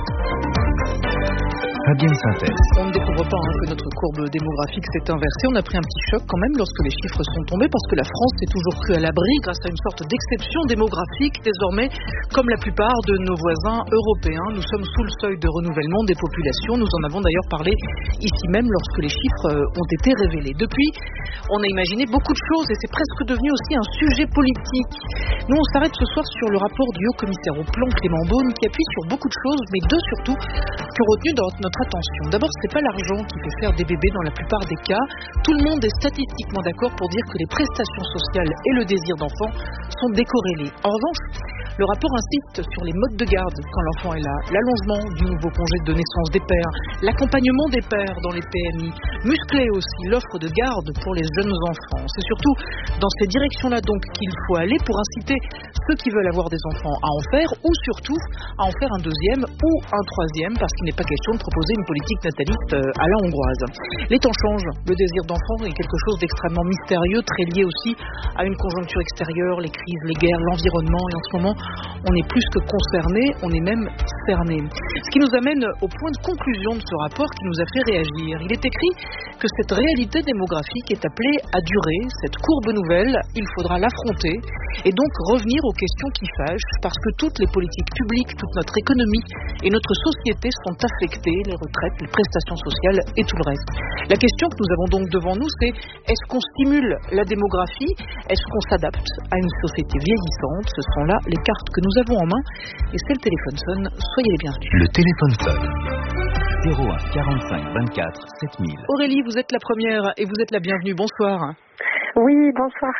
Fabienne Synthèse. On ne découvre pas hein, que notre courbe démographique s'est inversée. On a pris un petit choc quand même lorsque les chiffres sont tombés parce que la France s'est toujours crue à l'abri grâce à une sorte d'exception démographique. Désormais, comme la plupart de nos voisins européens, nous sommes sous le seuil de renouvellement des populations. Nous en avons d'ailleurs parlé ici même lorsque les chiffres ont été révélés. Depuis, on a imaginé beaucoup de choses et c'est presque devenu aussi un sujet politique. Nous, on s'arrête ce soir sur le rapport du haut-commissaire au plan Clément Beaune qui appuie sur beaucoup de choses, mais deux surtout qui ont retenu dans notre attention. D'abord, c'est pas l'argent qui fait faire des bébés dans la plupart des cas. Tout le monde est statistiquement d'accord pour dire que les prestations sociales et le désir d'enfant sont décorrélés. En revanche, le rapport insiste sur les modes de garde quand l'enfant est là, l'allongement du nouveau congé de naissance des pères, l'accompagnement des pères dans les P M I, muscler aussi l'offre de garde pour les jeunes enfants. C'est surtout dans ces directions-là donc qu'il faut aller pour inciter ceux qui veulent avoir des enfants à en faire ou surtout à en faire un deuxième ou un troisième parce qu'il n'est pas question de proposer une politique nataliste à la hongroise. Les temps changent, le désir d'enfant est quelque chose d'extrêmement mystérieux, très lié aussi à une conjoncture extérieure, les crises, les guerres, l'environnement et en ce moment on est plus que concerné, on est même cerné. Ce qui nous amène au point de conclusion de ce rapport qui nous a fait réagir. Il est écrit que cette réalité démographique est appelée à durer, cette courbe nouvelle, il faudra l'affronter et donc revenir aux questions qui fâchent parce que toutes les politiques publiques, toute notre économie et notre société sont affectées, les retraites, les prestations sociales et tout le reste. La question que nous avons donc devant nous, c'est est-ce qu'on stimule la démographie? Est-ce qu'on s'adapte à une société vieillissante? Ce sont là les cartes que nous avons en main et c'est le téléphone sonne, soyez les bienvenus. Le téléphone sonne. zéro un quarante-cinq vingt-quatre sept mille. Aurélie, vous êtes la première et vous êtes la bienvenue. Bonsoir. Oui, bonsoir.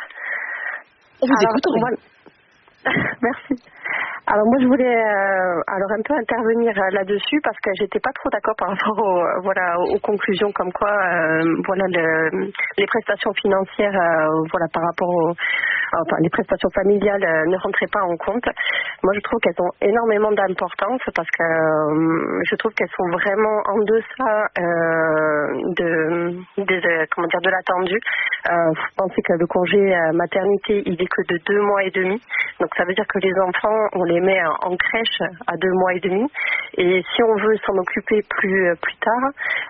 On vous alors, écoute, Aurélie. Moi... Merci. Alors moi je voulais euh, alors un peu intervenir euh, là-dessus parce que j'étais pas trop d'accord par rapport aux, euh, voilà, aux conclusions comme quoi euh, voilà le, les prestations financières euh, voilà par rapport aux enfin, les prestations familiales euh, ne rentraient pas en compte. Moi je trouve qu'elles ont énormément d'importance parce que euh, je trouve qu'elles sont vraiment en deçà euh, de, de, de comment dire de l'attendu. Euh, faut penser que le congé euh, maternité il est que de deux mois et demi, donc ça veut dire que les enfants on les met en crèche à deux mois et demi et si on veut s'en occuper plus plus tard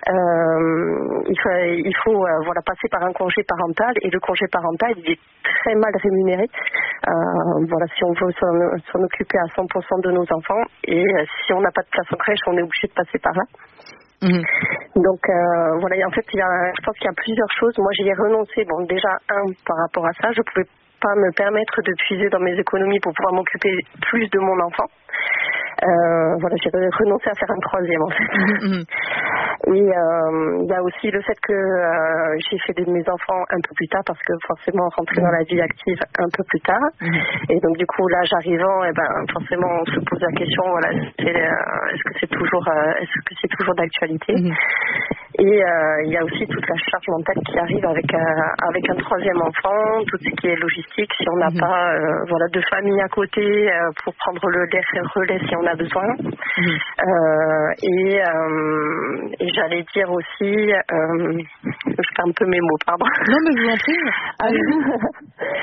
euh, il faut, il faut euh, voilà passer par un congé parental et le congé parental il est très mal rémunéré euh, voilà si on veut s'en, s'en occuper à cent pour cent de nos enfants et euh, si on n'a pas de place en crèche on est obligé de passer par là. Mmh. Donc euh, voilà en fait il y a, je pense qu'il y a plusieurs choses. Moi j'y ai renoncé bon déjà un par rapport à ça je pouvais pas me permettre de puiser dans mes économies pour pouvoir m'occuper plus de mon enfant. Euh, voilà, j'ai renoncé à faire un troisième en fait. Mmh. Et il euh, y a aussi le fait que euh, j'ai fait de mes enfants un peu plus tard parce que forcément rentrer dans la vie active un peu plus tard. Mmh. Et donc du coup l'âge arrivant, et ben forcément on se pose la question voilà, c'est, euh, est-ce que c'est toujours, euh, est-ce que c'est toujours d'actualité? Mmh. Et il euh, y a aussi toute la charge mentale qui arrive avec euh, avec un troisième enfant, tout ce qui est logistique, si on n'a mmh. pas euh, voilà de famille à côté euh, pour prendre le relais si on a besoin. Mmh. Euh, et, euh, et j'allais dire aussi, euh, je perds un peu mes mots, pardon. Non mais je vous en prie. Et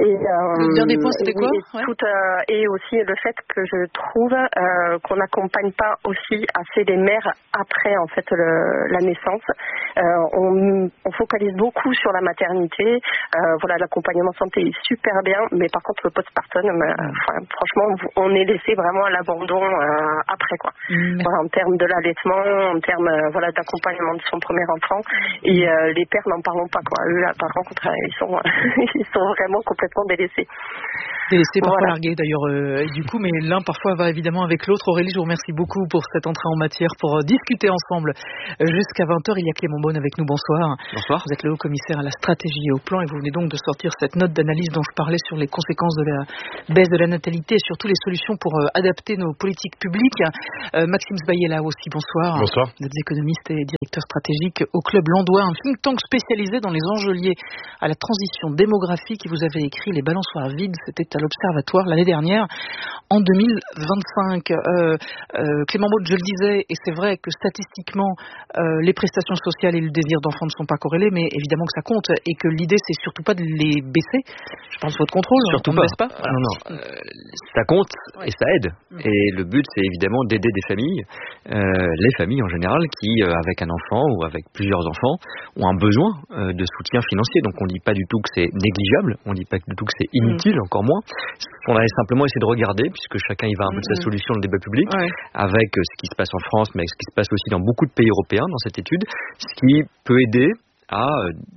Et, euh, le dernier point, c'était quoi et, ouais. tout, euh, et aussi le fait que je trouve euh, qu'on n'accompagne pas aussi assez les mères après en fait le, la naissance. Euh, on, on focalise beaucoup sur la maternité. Euh, voilà, l'accompagnement santé est super bien, mais par contre le postpartum, euh, enfin, franchement, on est laissé vraiment à l'abandon euh, après quoi. Mmh. Voilà, en termes de l'allaitement, en termes euh, voilà d'accompagnement de son premier enfant. Et euh, les pères n'en parlons pas quoi. Eux, là, par contre, ils sont ils sont vraiment complètement délaissés. Délaissés, parfois voilà. largués d'ailleurs. Euh, et du coup, mais l'un parfois va évidemment avec l'autre. Aurélie, je vous remercie beaucoup pour cette entrée en matière, pour euh, discuter ensemble euh, jusqu'à vingt heures. Il y a Clément Beaune avec nous. Bonsoir. Bonsoir. Vous êtes le haut-commissaire à la stratégie et au plan et vous venez donc de sortir cette note d'analyse dont je parlais sur les conséquences de la baisse de la natalité et surtout les solutions pour euh, adapter nos politiques publiques. Euh, Maxime Zbaï est là aussi. Bonsoir. Bonsoir. Vous êtes économiste et directeur stratégique au Club Landois, un think tank spécialisé dans les enjeux liés à la transition démographique. Vous avez écrit Les balançoires vides, c'était à l'Observatoire l'année dernière, en deux mille vingt-cinq. Euh, euh, Clément Beaune, je le disais, et c'est vrai que statistiquement, euh, les prestations sociales et le désir d'enfant ne sont pas corrélés, mais évidemment que ça compte, et que l'idée, c'est surtout pas de les baisser. Je pense votre contrôle, surtout on pas. ne baisse pas. Voilà. Non, non, euh, ça compte ouais. et ça aide. Mmh. Et le but, c'est évidemment d'aider des familles, euh, les familles en général, qui, euh, avec un enfant ou avec plusieurs enfants, ont un besoin euh, de soutien financier. Donc on ne dit pas du tout que c'est négligeable, on ne dit pas du tout que c'est inutile, mmh. encore moins. On a simplement essayé de regarder, puisque chacun y va un peu de sa solution dans le débat public, ouais. avec ce qui se passe en France, mais ce qui se passe aussi dans beaucoup de pays européens dans cette étude, ce qui peut aider à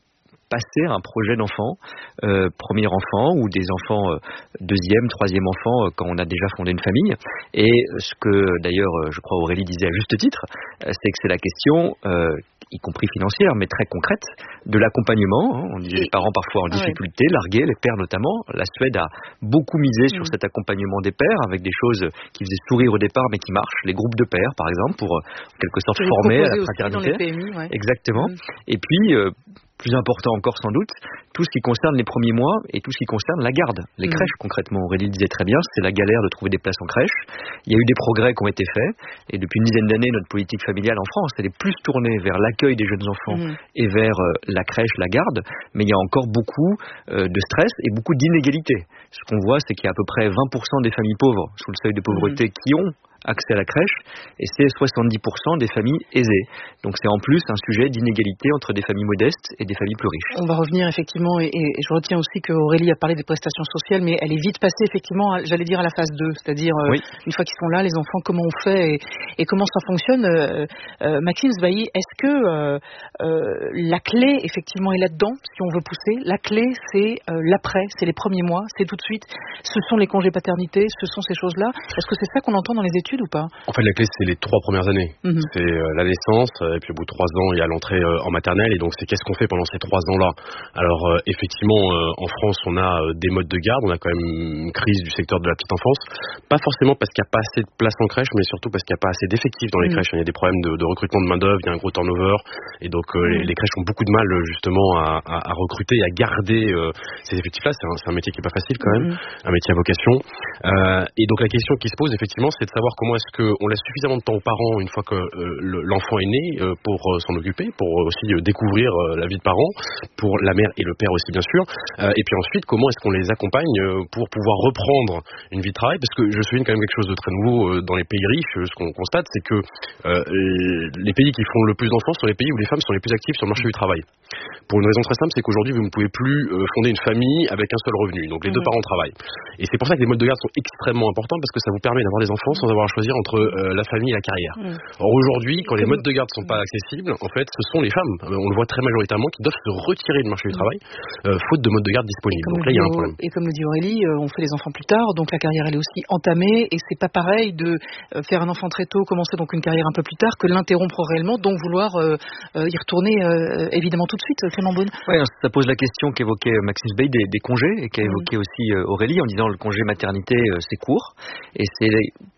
passer un projet d'enfant, euh, premier enfant ou des enfants euh, deuxième, troisième enfant euh, quand on a déjà fondé une famille. Et ce que d'ailleurs, euh, je crois Aurélie disait à juste titre, euh, c'est que c'est la question, euh, y compris financière, mais très concrète, de l'accompagnement. Hein. On disait les parents parfois en difficulté, ouais. largués, les pères notamment. La Suède a beaucoup misé mmh. sur cet accompagnement des pères, avec des choses qui faisaient sourire au départ, mais qui marchent. Les groupes de pères, par exemple, pour en quelque sorte former à la fraternité. Dans les P M I, ouais. Exactement. Mmh. Et puis, euh, plus important encore sans doute, tout ce qui concerne les premiers mois et tout ce qui concerne la garde. Les mmh. crèches concrètement, Aurélie le disait très bien, c'est la galère de trouver des places en crèche. Il y a eu des progrès qui ont été faits et depuis une dizaine d'années, notre politique familiale en France, elle est plus tournée vers l'accueil des jeunes enfants mmh. et vers euh, la crèche, la garde, mais il y a encore beaucoup euh, de stress et beaucoup d'inégalités. Ce qu'on voit, c'est qu'il y a à peu près vingt pour cent des familles pauvres sous le seuil de pauvreté mmh. qui ont accès à la crèche, et c'est soixante-dix pour cent des familles aisées. Donc c'est en plus un sujet d'inégalité entre des familles modestes et des familles plus riches. On va revenir effectivement, et, et je retiens aussi qu'Aurélie a parlé des prestations sociales, mais elle est vite passée effectivement, à, j'allais dire à la phase deux, c'est-à-dire euh, oui. une fois qu'ils sont là, les enfants, comment on fait et, et comment ça fonctionne. Euh, euh, Maxime Zbaï, est-ce que euh, euh, la clé effectivement est là-dedans, si on veut pousser? La clé c'est euh, l'après, c'est les premiers mois, c'est tout de suite, ce sont les congés paternité, ce sont ces choses-là. Est-ce que c'est ça qu'on entend dans les études ou pas? En fait, la clé, c'est les trois premières années. Mmh. C'est euh, la naissance, et puis au bout de trois ans, il y a l'entrée euh, en maternelle, et donc c'est qu'est-ce qu'on fait pendant ces trois ans-là. Alors, euh, effectivement, euh, en France, on a euh, des modes de garde, on a quand même une crise du secteur de la petite enfance, pas forcément parce qu'il n'y a pas assez de place en crèche, mais surtout parce qu'il n'y a pas assez d'effectifs dans les mmh. crèches. Il y a des problèmes de, de recrutement de main-d'œuvre, il y a un gros turnover, et donc euh, mmh. les, les crèches ont beaucoup de mal, justement, à, à, à recruter et à garder euh, ces effectifs-là. C'est un, c'est un métier qui n'est pas facile, quand même, mmh. un métier à vocation. Euh, et donc, la question qui se pose, effectivement, c'est de savoir comment est-ce qu'on laisse suffisamment de temps aux parents une fois que euh, l'enfant est né euh, pour euh, s'en occuper, pour aussi euh, découvrir euh, la vie de parents, pour la mère et le père aussi bien sûr, euh, et puis ensuite comment est-ce qu'on les accompagne euh, pour pouvoir reprendre une vie de travail, parce que je souligne quand même quelque chose de très nouveau euh, dans les pays riches. Ce qu'on constate, c'est que euh, les pays qui font le plus d'enfants sont les pays où les femmes sont les plus actives sur le marché du travail. Pour une raison très simple, c'est qu'aujourd'hui vous ne pouvez plus euh, fonder une famille avec un seul revenu, donc les mmh. deux parents travaillent, et c'est pour ça que les modes de garde sont extrêmement importants, parce que ça vous permet d'avoir des enfants sans avoir à choisir entre euh, la famille et la carrière. Mmh. Or aujourd'hui, quand les modes de garde sont pas accessibles, en fait, ce sont les femmes, on le voit très majoritairement, qui doivent se retirer du marché du travail, euh, faute de modes de garde disponibles. Donc là, il y a un problème. Et comme le dit Aurélie, euh, on fait les enfants plus tard, donc la carrière elle est aussi entamée, et c'est pas pareil de euh, faire un enfant très tôt, commencer donc une carrière un peu plus tard, que l'interrompre réellement, donc vouloir euh, euh, y retourner euh, évidemment tout de suite. Clément Beaune. Ouais, ça pose la question qu'évoquait Maxime Zbaï des, des congés, et qu'a évoqué mmh. aussi euh, Aurélie, en disant le congé maternité euh, c'est court, et c'est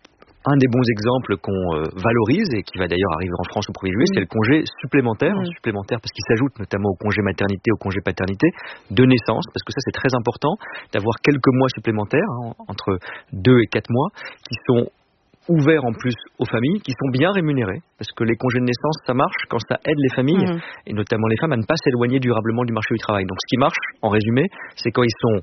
un des bons exemples qu'on euh, valorise et qui va d'ailleurs arriver en France au premier juillet, mmh. c'est le congé supplémentaire, mmh. supplémentaire parce qu'il s'ajoute notamment au congé maternité, au congé paternité de naissance, parce que ça c'est très important d'avoir quelques mois supplémentaires, hein, entre deux et quatre mois, qui sont ouverts en plus aux familles, qui sont bien rémunérés, parce que les congés de naissance, ça marche quand ça aide les familles, mmh. et notamment les femmes, à ne pas s'éloigner durablement du marché du travail. Donc ce qui marche, en résumé, c'est quand ils sont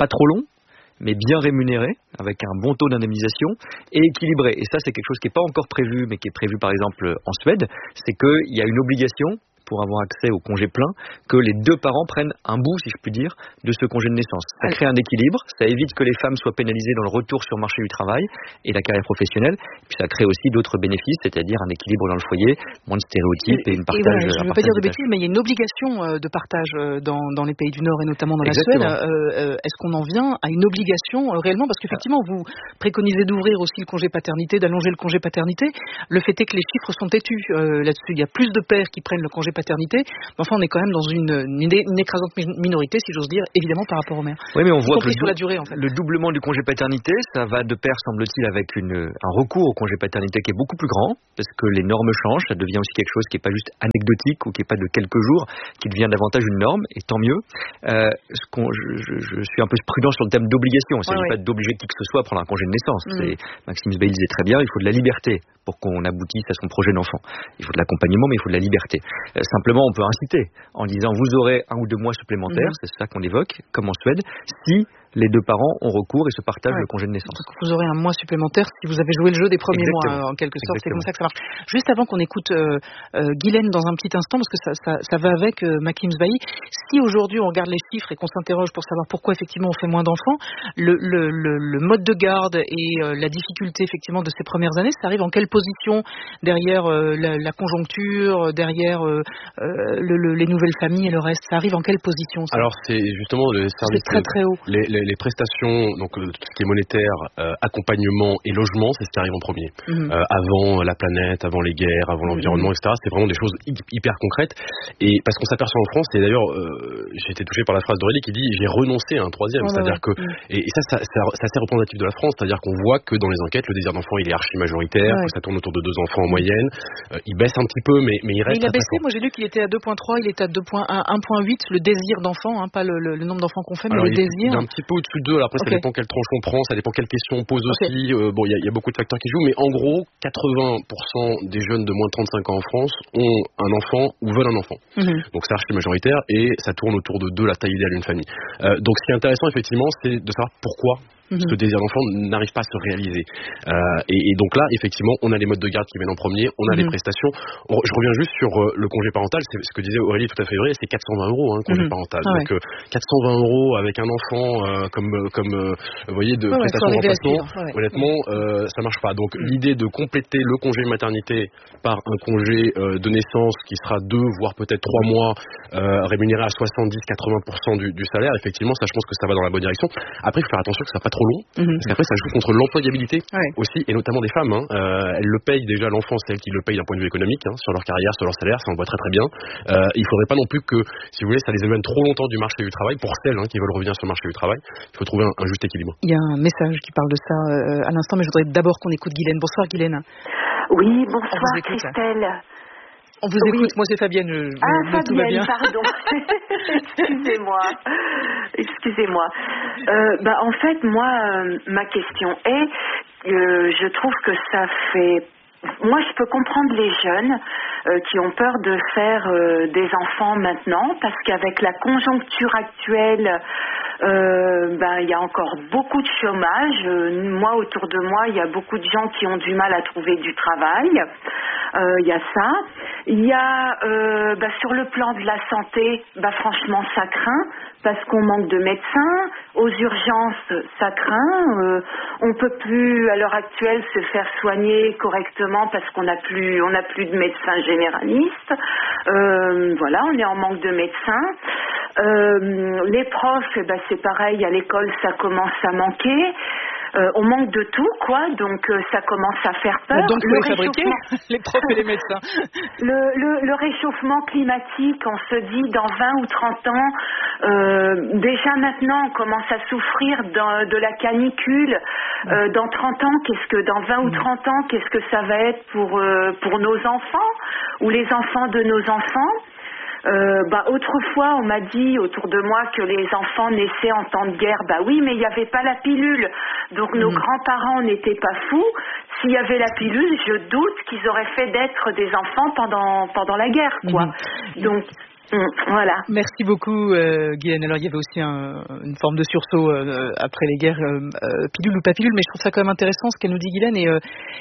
pas trop long, mais bien rémunéré, avec un bon taux d'indemnisation et équilibré. Et ça, c'est quelque chose qui n'est pas encore prévu, mais qui est prévu par exemple en Suède, c'est qu'il y a une obligation pour avoir accès au congé plein, que les deux parents prennent un bout, si je puis dire, de ce congé de naissance. Ça crée un équilibre, ça évite que les femmes soient pénalisées dans le retour sur le marché du travail et la carrière professionnelle, puis ça crée aussi d'autres bénéfices, c'est-à-dire un équilibre dans le foyer, moins de stéréotypes et, et une partage. Et voilà, je ne veux pas dire de bêtises, mais il y a une obligation de partage dans, dans les pays du Nord et notamment dans Exactement. la Suède. Euh, est-ce qu'on en vient à une obligation euh, réellement? Parce qu'effectivement, vous préconisez d'ouvrir aussi le congé paternité, d'allonger le congé paternité. Le fait est que les chiffres sont têtus euh, là-dessus. Il y a plus de pères qui prennent le congé paternité. Enfin, on est quand même dans une, une, une écrasante minorité, si j'ose dire, évidemment par rapport aux mères. Oui, mais on voit que le, sur la durée, en fait. le doublement du congé paternité, ça va de pair, semble-t-il, avec une, un recours au congé paternité qui est beaucoup plus grand, parce que les normes changent, ça devient aussi quelque chose qui n'est pas juste anecdotique ou qui n'est pas de quelques jours, qui devient davantage une norme, et tant mieux. Euh, ce qu'on, je, je, je suis un peu prudent sur le thème d'obligation. Il ne s'agit ouais, pas ouais. d'obliger qui que ce soit à prendre un congé de naissance. Mmh. C'est, Maxime Zweig disait très bien, il faut de la liberté pour qu'on aboutisse à son projet d'enfant. Il faut de l'accompagnement, mais il faut de la liberté. Euh, simplement, on peut inciter en disant vous aurez un ou deux mois supplémentaires, mmh. c'est ça qu'on évoque, comme en Suède, si les deux parents ont recours et se partagent ouais. le congé de naissance. Donc vous aurez un mois supplémentaire si vous avez joué le jeu des premiers Exactement. mois, en quelque sorte. Exactement. C'est comme ça que ça marche. Juste avant qu'on écoute euh, euh, Guylaine dans un petit instant, parce que ça, ça, ça va avec euh, Maxime Zweig, si aujourd'hui on regarde les chiffres et qu'on s'interroge pour savoir pourquoi effectivement on fait moins d'enfants, le, le, le, le mode de garde et euh, la difficulté effectivement de ces premières années, ça arrive en quelle position derrière euh, la, la conjoncture, derrière euh, euh, le, le, les nouvelles familles et le reste, ça arrive en quelle position ça? Alors c'est justement le service, c'est très très haut. Les, les, les prestations, donc tout ce qui est monétaire, euh, accompagnement et logement, c'est ce qui arrive en premier. Mmh. Euh, avant la planète, avant les guerres, avant l'environnement, mmh. et cetera. C'est vraiment des choses hyper concrètes. Et parce qu'on s'aperçoit en France, et d'ailleurs euh, j'ai été touché par la phrase d'Aurélie qui dit j'ai renoncé à un troisième, oh, c'est-à-dire ouais. que mmh. et, et ça, ça, ça, c'est assez représentatif de la France, c'est-à-dire qu'on voit que dans les enquêtes le désir d'enfant il est archi majoritaire, ouais. que ça tourne autour de deux enfants en moyenne. Euh, il baisse un petit peu, mais mais il reste. Mais il a baissé. Moi j'ai lu qu'il était à deux virgule trois, il était à deux virgule un, un virgule huit le désir d'enfant, hein, pas le, le, le nombre d'enfants qu'on fait, mais alors, le il, désir. Il est un petit peu au-dessus de deux. Alors après okay. ça dépend quelle tranche on prend, ça dépend quelle question on pose okay. aussi. Euh, bon, il y, y a beaucoup de facteurs qui jouent, mais en gros, quatre-vingts pour cent des jeunes de moins de trente-cinq ans en France ont un enfant ou veulent un enfant. Mm-hmm. Donc c'est archi majoritaire et ça tourne autour de deux la taille idéale d'une famille. Euh, donc ce qui est intéressant effectivement, c'est de savoir pourquoi mm-hmm. ce désir d'enfant n'arrive pas à se réaliser. Euh, et, et donc là, effectivement, on a les modes de garde qui viennent en premier, on a mm-hmm. les prestations. On, je reviens juste sur euh, le congé parental, c'est ce que disait Aurélie tout à fait vrai, c'est quatre cent vingt euros, hein, congé mm-hmm. parental. Ah, donc ouais. euh, quatre cent vingt euros avec un enfant euh, comme, comme euh, vous voyez, de ouais, prestations de remplacement, ouais. honnêtement, euh, ça marche pas. Donc mm-hmm. l'idée de compléter le congé maternité par un congé euh, de naissance qui sera deux, voire peut-être trois mois, euh, rémunéré à soixante-dix à quatre-vingts pour cent du, du salaire, effectivement, ça je pense que ça va dans la bonne direction. Après, il faut faire attention que ça soit pas trop long, mm-hmm. parce qu'après ça joue contre l'employabilité ouais. aussi, et notamment des femmes. Hein. Euh, elles le payent déjà, l'enfant, c'est elles qui le payent d'un point de vue économique, hein, sur leur carrière, sur leur salaire, ça on voit très très bien. Euh, il faudrait pas non plus que, si vous voulez, ça les éloigne trop longtemps du marché du travail, pour celles hein, qui veulent revenir sur le marché du travail. Il faut trouver un, un juste équilibre. Il y a un message qui parle de ça euh, à l'instant, mais je voudrais d'abord qu'on écoute Guylaine. Bonsoir Guylaine. Oui, bonsoir Christelle. On vous oui. écoute, moi c'est Fabienne. Je, ah, je, Fabienne, tout va bien. pardon. Excusez-moi. Excusez-moi. Euh, bah, en fait, moi, euh, ma question est, euh, je trouve que ça fait... Moi, je peux comprendre les jeunes euh, qui ont peur de faire euh, des enfants maintenant, parce qu'avec la conjoncture actuelle, euh, ben, il y a encore beaucoup de chômage. Euh, moi, autour de moi, il y a beaucoup de gens qui ont du mal à trouver du travail. Il euh, y a ça. Il y a, euh, bah, sur le plan de la santé, bah, franchement, ça craint, parce qu'on manque de médecins. Aux urgences, ça craint. Euh, on peut plus, à l'heure actuelle, se faire soigner correctement parce qu'on n'a plus, on n'a plus de médecins généralistes. Euh, voilà, on est en manque de médecins. Euh, les profs, eh ben, c'est pareil, à l'école, ça commence à manquer. Euh, on manque de tout, quoi, donc euh, ça commence à faire peur. Donc, le les fabriquer, les profs et les médecins. Le, le, le réchauffement climatique, on se dit dans vingt ou trente ans, euh, déjà maintenant on commence à souffrir de, de la canicule. Euh, dans trente ans, qu'est-ce que dans vingt ou trente ans, qu'est-ce que ça va être pour, euh, pour nos enfants ou les enfants de nos enfants? Euh, bah, autrefois, on m'a dit autour de moi que les enfants naissaient en temps de guerre. Bah oui, mais il n'y avait pas la pilule. Donc mmh. nos grands-parents n'étaient pas fous. S'il y avait la pilule, je doute qu'ils auraient fait d'être des enfants pendant, pendant la guerre, quoi. Mmh. Donc... Mmh, voilà. Merci beaucoup, euh, Guylaine. Alors, il y avait aussi un, une forme de sursaut euh, après les guerres, euh, euh, pilule ou pas pilule, mais je trouve ça quand même intéressant ce qu'elle nous dit, Guylaine. Et euh,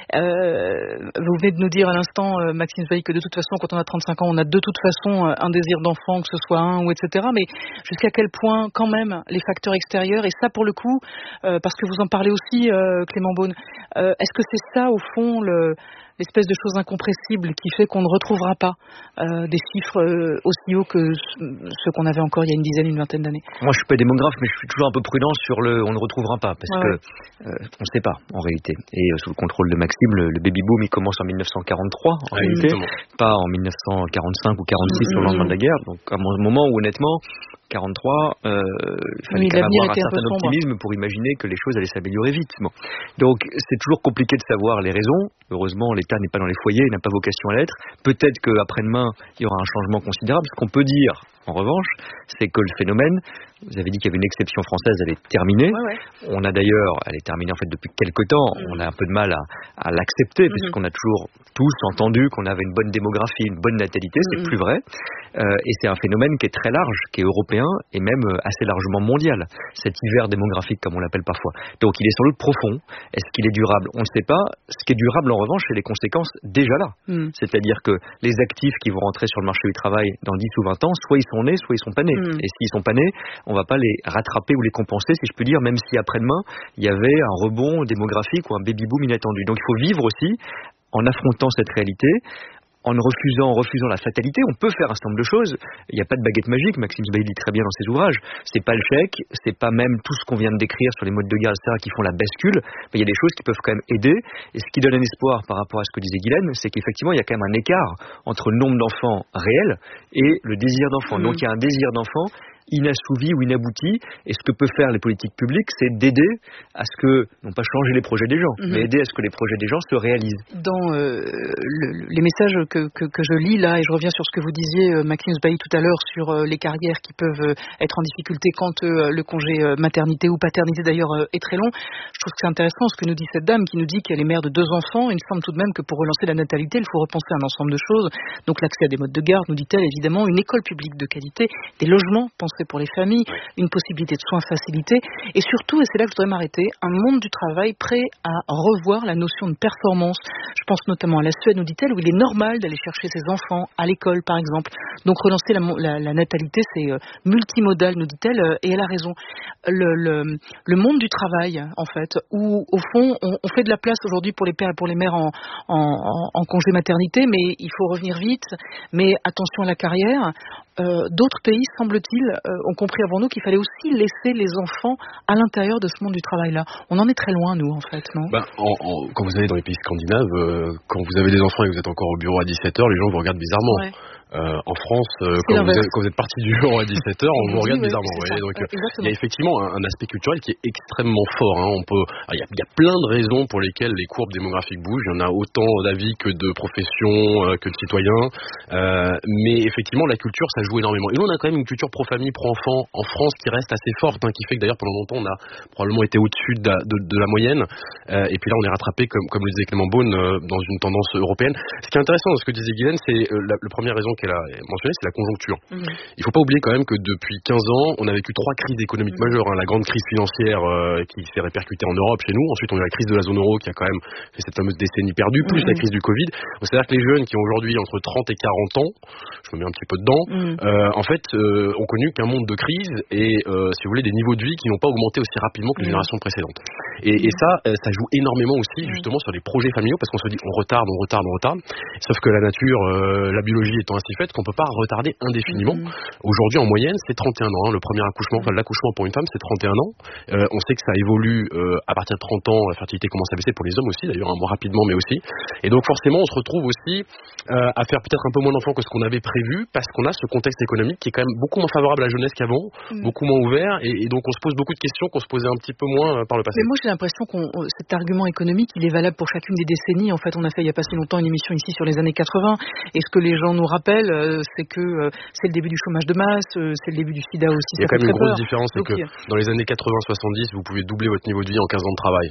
euh, vous venez de nous dire à l'instant, euh, Maxime Zweig, que de toute façon, quand on a trente-cinq ans, on a de toute façon euh, un désir d'enfant, que ce soit un ou et cetera. Mais jusqu'à quel point, quand même, les facteurs extérieurs, et ça, pour le coup, euh, parce que vous en parlez aussi, euh, Clément Beaune, euh, est-ce que c'est ça, au fond, le... l'espèce de chose incompressible qui fait qu'on ne retrouvera pas euh, des chiffres euh, aussi hauts que ceux qu'on avait encore il y a une dizaine, une vingtaine d'années. Moi, je suis pas démographe, mais je suis toujours un peu prudent sur le on ne retrouvera pas, parce ouais, que ouais. euh, on ne sait pas en réalité. Et euh, sous le contrôle de Maxime, le, le baby boom, il commence en mille neuf cent quarante-trois en ouais, réalité, exactement. pas en mille neuf cent quarante-cinq ou quarante-six mmh, au lendemain de la guerre. Donc à un moment où honnêtement, quarante-trois, euh, il fallait oui, quand même avoir un certain un optimisme pour imaginer que les choses allaient s'améliorer vite. Bon. Donc c'est toujours compliqué de savoir les raisons. Heureusement, l'État n'est pas dans les foyers, il n'a pas vocation à l'être. Peut-être qu'après-demain, il y aura un changement considérable. Ce qu'on peut dire, en revanche, c'est que le phénomène, vous avez dit qu'il y avait une exception française, elle est terminée. Ouais, ouais. On a d'ailleurs, elle est terminée en fait depuis quelques temps. Mmh. On a un peu de mal à, à l'accepter, mmh. puisqu'on a toujours tous entendu qu'on avait une bonne démographie, une bonne natalité. Mmh. C'est plus vrai. Euh, et c'est un phénomène qui est très large, qui est européen et même assez largement mondial. Cet hiver démographique, comme on l'appelle parfois. Donc il est sans doute profond. Est-ce qu'il est durable? On ne le sait pas. Ce qui est durable, en revanche, c'est les conséquences déjà là. Mmh. C'est-à-dire que les actifs qui vont rentrer sur le marché du travail dans dix ou vingt ans, soit ils sont nés, soit ils sont pas nés. Mmh. Et s'ils sont pas nés, on va pas les rattraper ou les compenser, si je peux dire, même si après-demain, il y avait un rebond démographique ou un baby-boom inattendu. Donc il faut vivre aussi en affrontant cette réalité, en refusant, en refusant la fatalité. On peut faire un certain nombre de choses. Il n'y a pas de baguette magique. Maxime Zweig dit très bien dans ses ouvrages. C'est pas le chèque, c'est pas même tout ce qu'on vient de décrire sur les modes de guerre, et cetera, qui font la bascule. Mais il y a des choses qui peuvent quand même aider. Et ce qui donne un espoir par rapport à ce que disait Guylaine, c'est qu'effectivement, il y a quand même un écart entre le nombre d'enfants réels et le désir d'enfant. Mmh. Donc il y a un désir d'enfant inassouvi ou inabouti, et ce que peuvent faire les politiques publiques, c'est d'aider à ce que, non pas changer les projets des gens, mmh. mais aider à ce que les projets des gens se réalisent. Dans euh, le, les messages que, que, que je lis là, et je reviens sur ce que vous disiez, euh, Maxime Zweig, tout à l'heure, sur euh, les carrières qui peuvent euh, être en difficulté quand euh, le congé euh, maternité ou paternité d'ailleurs euh, est très long, je trouve que c'est intéressant ce que nous dit cette dame qui nous dit qu'elle est mère de deux enfants. Il me semble tout de même que pour relancer la natalité, il faut repenser un ensemble de choses. Donc l'accès à des modes de garde, nous dit-elle, évidemment, une école publique de qualité, des logements pensés pour les familles, une possibilité de soins facilités, et surtout, et c'est là que je voudrais m'arrêter, un monde du travail prêt à revoir la notion de performance. Je pense notamment à la Suède, nous dit-elle, où il est normal d'aller chercher ses enfants à l'école, par exemple. Donc relancer la, la, la natalité, c'est euh, multimodal, nous dit-elle, euh, et elle a raison. Le, le, le monde du travail, en fait, où au fond, on, on fait de la place aujourd'hui pour les pères et pour les mères en, en, en, en congé maternité, mais il faut revenir vite, mais attention à la carrière. Euh, d'autres pays, semble-t-il, euh, ont compris avant nous qu'il fallait aussi laisser les enfants à l'intérieur de ce monde du travail-là. On en est très loin, nous, en fait, non? Ben, en, en, quand vous allez dans les pays scandinaves, euh, quand vous avez des enfants et que vous êtes encore au bureau à dix-sept heures, les gens vous regardent bizarrement. Ouais. Euh, en France, euh, quand, vous êtes, quand vous êtes parti du bureau à dix-sept heures, on vous regarde oui, bizarrement. Oui, donc, ouais, il y a effectivement un, un aspect culturel qui est extrêmement fort. Hein. On peut, il y a, il y a plein de raisons pour lesquelles les courbes démographiques bougent. Il y en a autant d'avis que de professions, euh, que de citoyens. Euh, mais effectivement, la culture, ça joue énormément. Et nous, on a quand même une culture pro-famille, pro-enfant en France qui reste assez forte, hein, qui fait que d'ailleurs pendant longtemps, on a probablement été au-dessus de, de, de la moyenne. Euh, et puis là, on est rattrapé, comme, comme le disait Clément Beaune, euh, dans une tendance européenne. Ce qui est intéressant dans ce que disait Guylaine, c'est euh, la, la première raison qu'elle a mentionnée, c'est la conjoncture. Mmh. Il ne faut pas oublier quand même que depuis quinze ans, on a vécu trois crises économiques mmh. majeures. Hein. La grande crise financière euh, qui s'est répercutée en Europe, chez nous. Ensuite, on a eu la crise de la zone euro qui a quand même fait cette fameuse décennie perdue, plus mmh. la crise du Covid. Donc, c'est-à-dire que les jeunes qui ont aujourd'hui entre trente et quarante ans, je me mets un petit peu dedans, mmh. euh, en fait, euh, ont connu qu'un monde de crise et, euh, si vous voulez, des niveaux de vie qui n'ont pas augmenté aussi rapidement que les mmh. générations précédentes. Et, et ça, euh, ça joue énormément aussi, justement, sur les projets familiaux, parce qu'on se dit, on retarde, on retarde, on retarde. Sauf que la nature, euh, la biologie étant ainsi faite qu'on peut pas retarder indéfiniment. Mmh. Aujourd'hui, en moyenne, c'est trente et un ans. Hein. Le premier accouchement, enfin l'accouchement pour une femme, c'est trente et un ans. Euh, on sait que ça évolue euh, à partir de trente ans. La fertilité commence à baisser pour les hommes aussi, d'ailleurs, un moins rapidement, mais aussi. Et donc, forcément, on se retrouve aussi euh, à faire peut-être un peu moins d'enfants que ce qu'on avait prévu, parce qu'on a ce contexte économique qui est quand même beaucoup moins favorable à la jeunesse qu'avant, mmh. beaucoup moins ouvert, et, et donc on se pose beaucoup de questions qu'on se posait un petit peu moins euh, par le passé. Mais moi, j'ai l'impression que cet argument économique, il est valable pour chacune des décennies. En fait, on a fait il y a pas si longtemps une émission ici sur les années quatre-vingts, et ce que les gens nous rappellent, euh, c'est que euh, c'est le début du chômage de masse, euh, c'est le début du sida aussi. Il y a quand même une grosse différence, c'est que dans les années quatre-vingts soixante-dix, vous pouvez doubler votre niveau de vie en quinze ans de travail.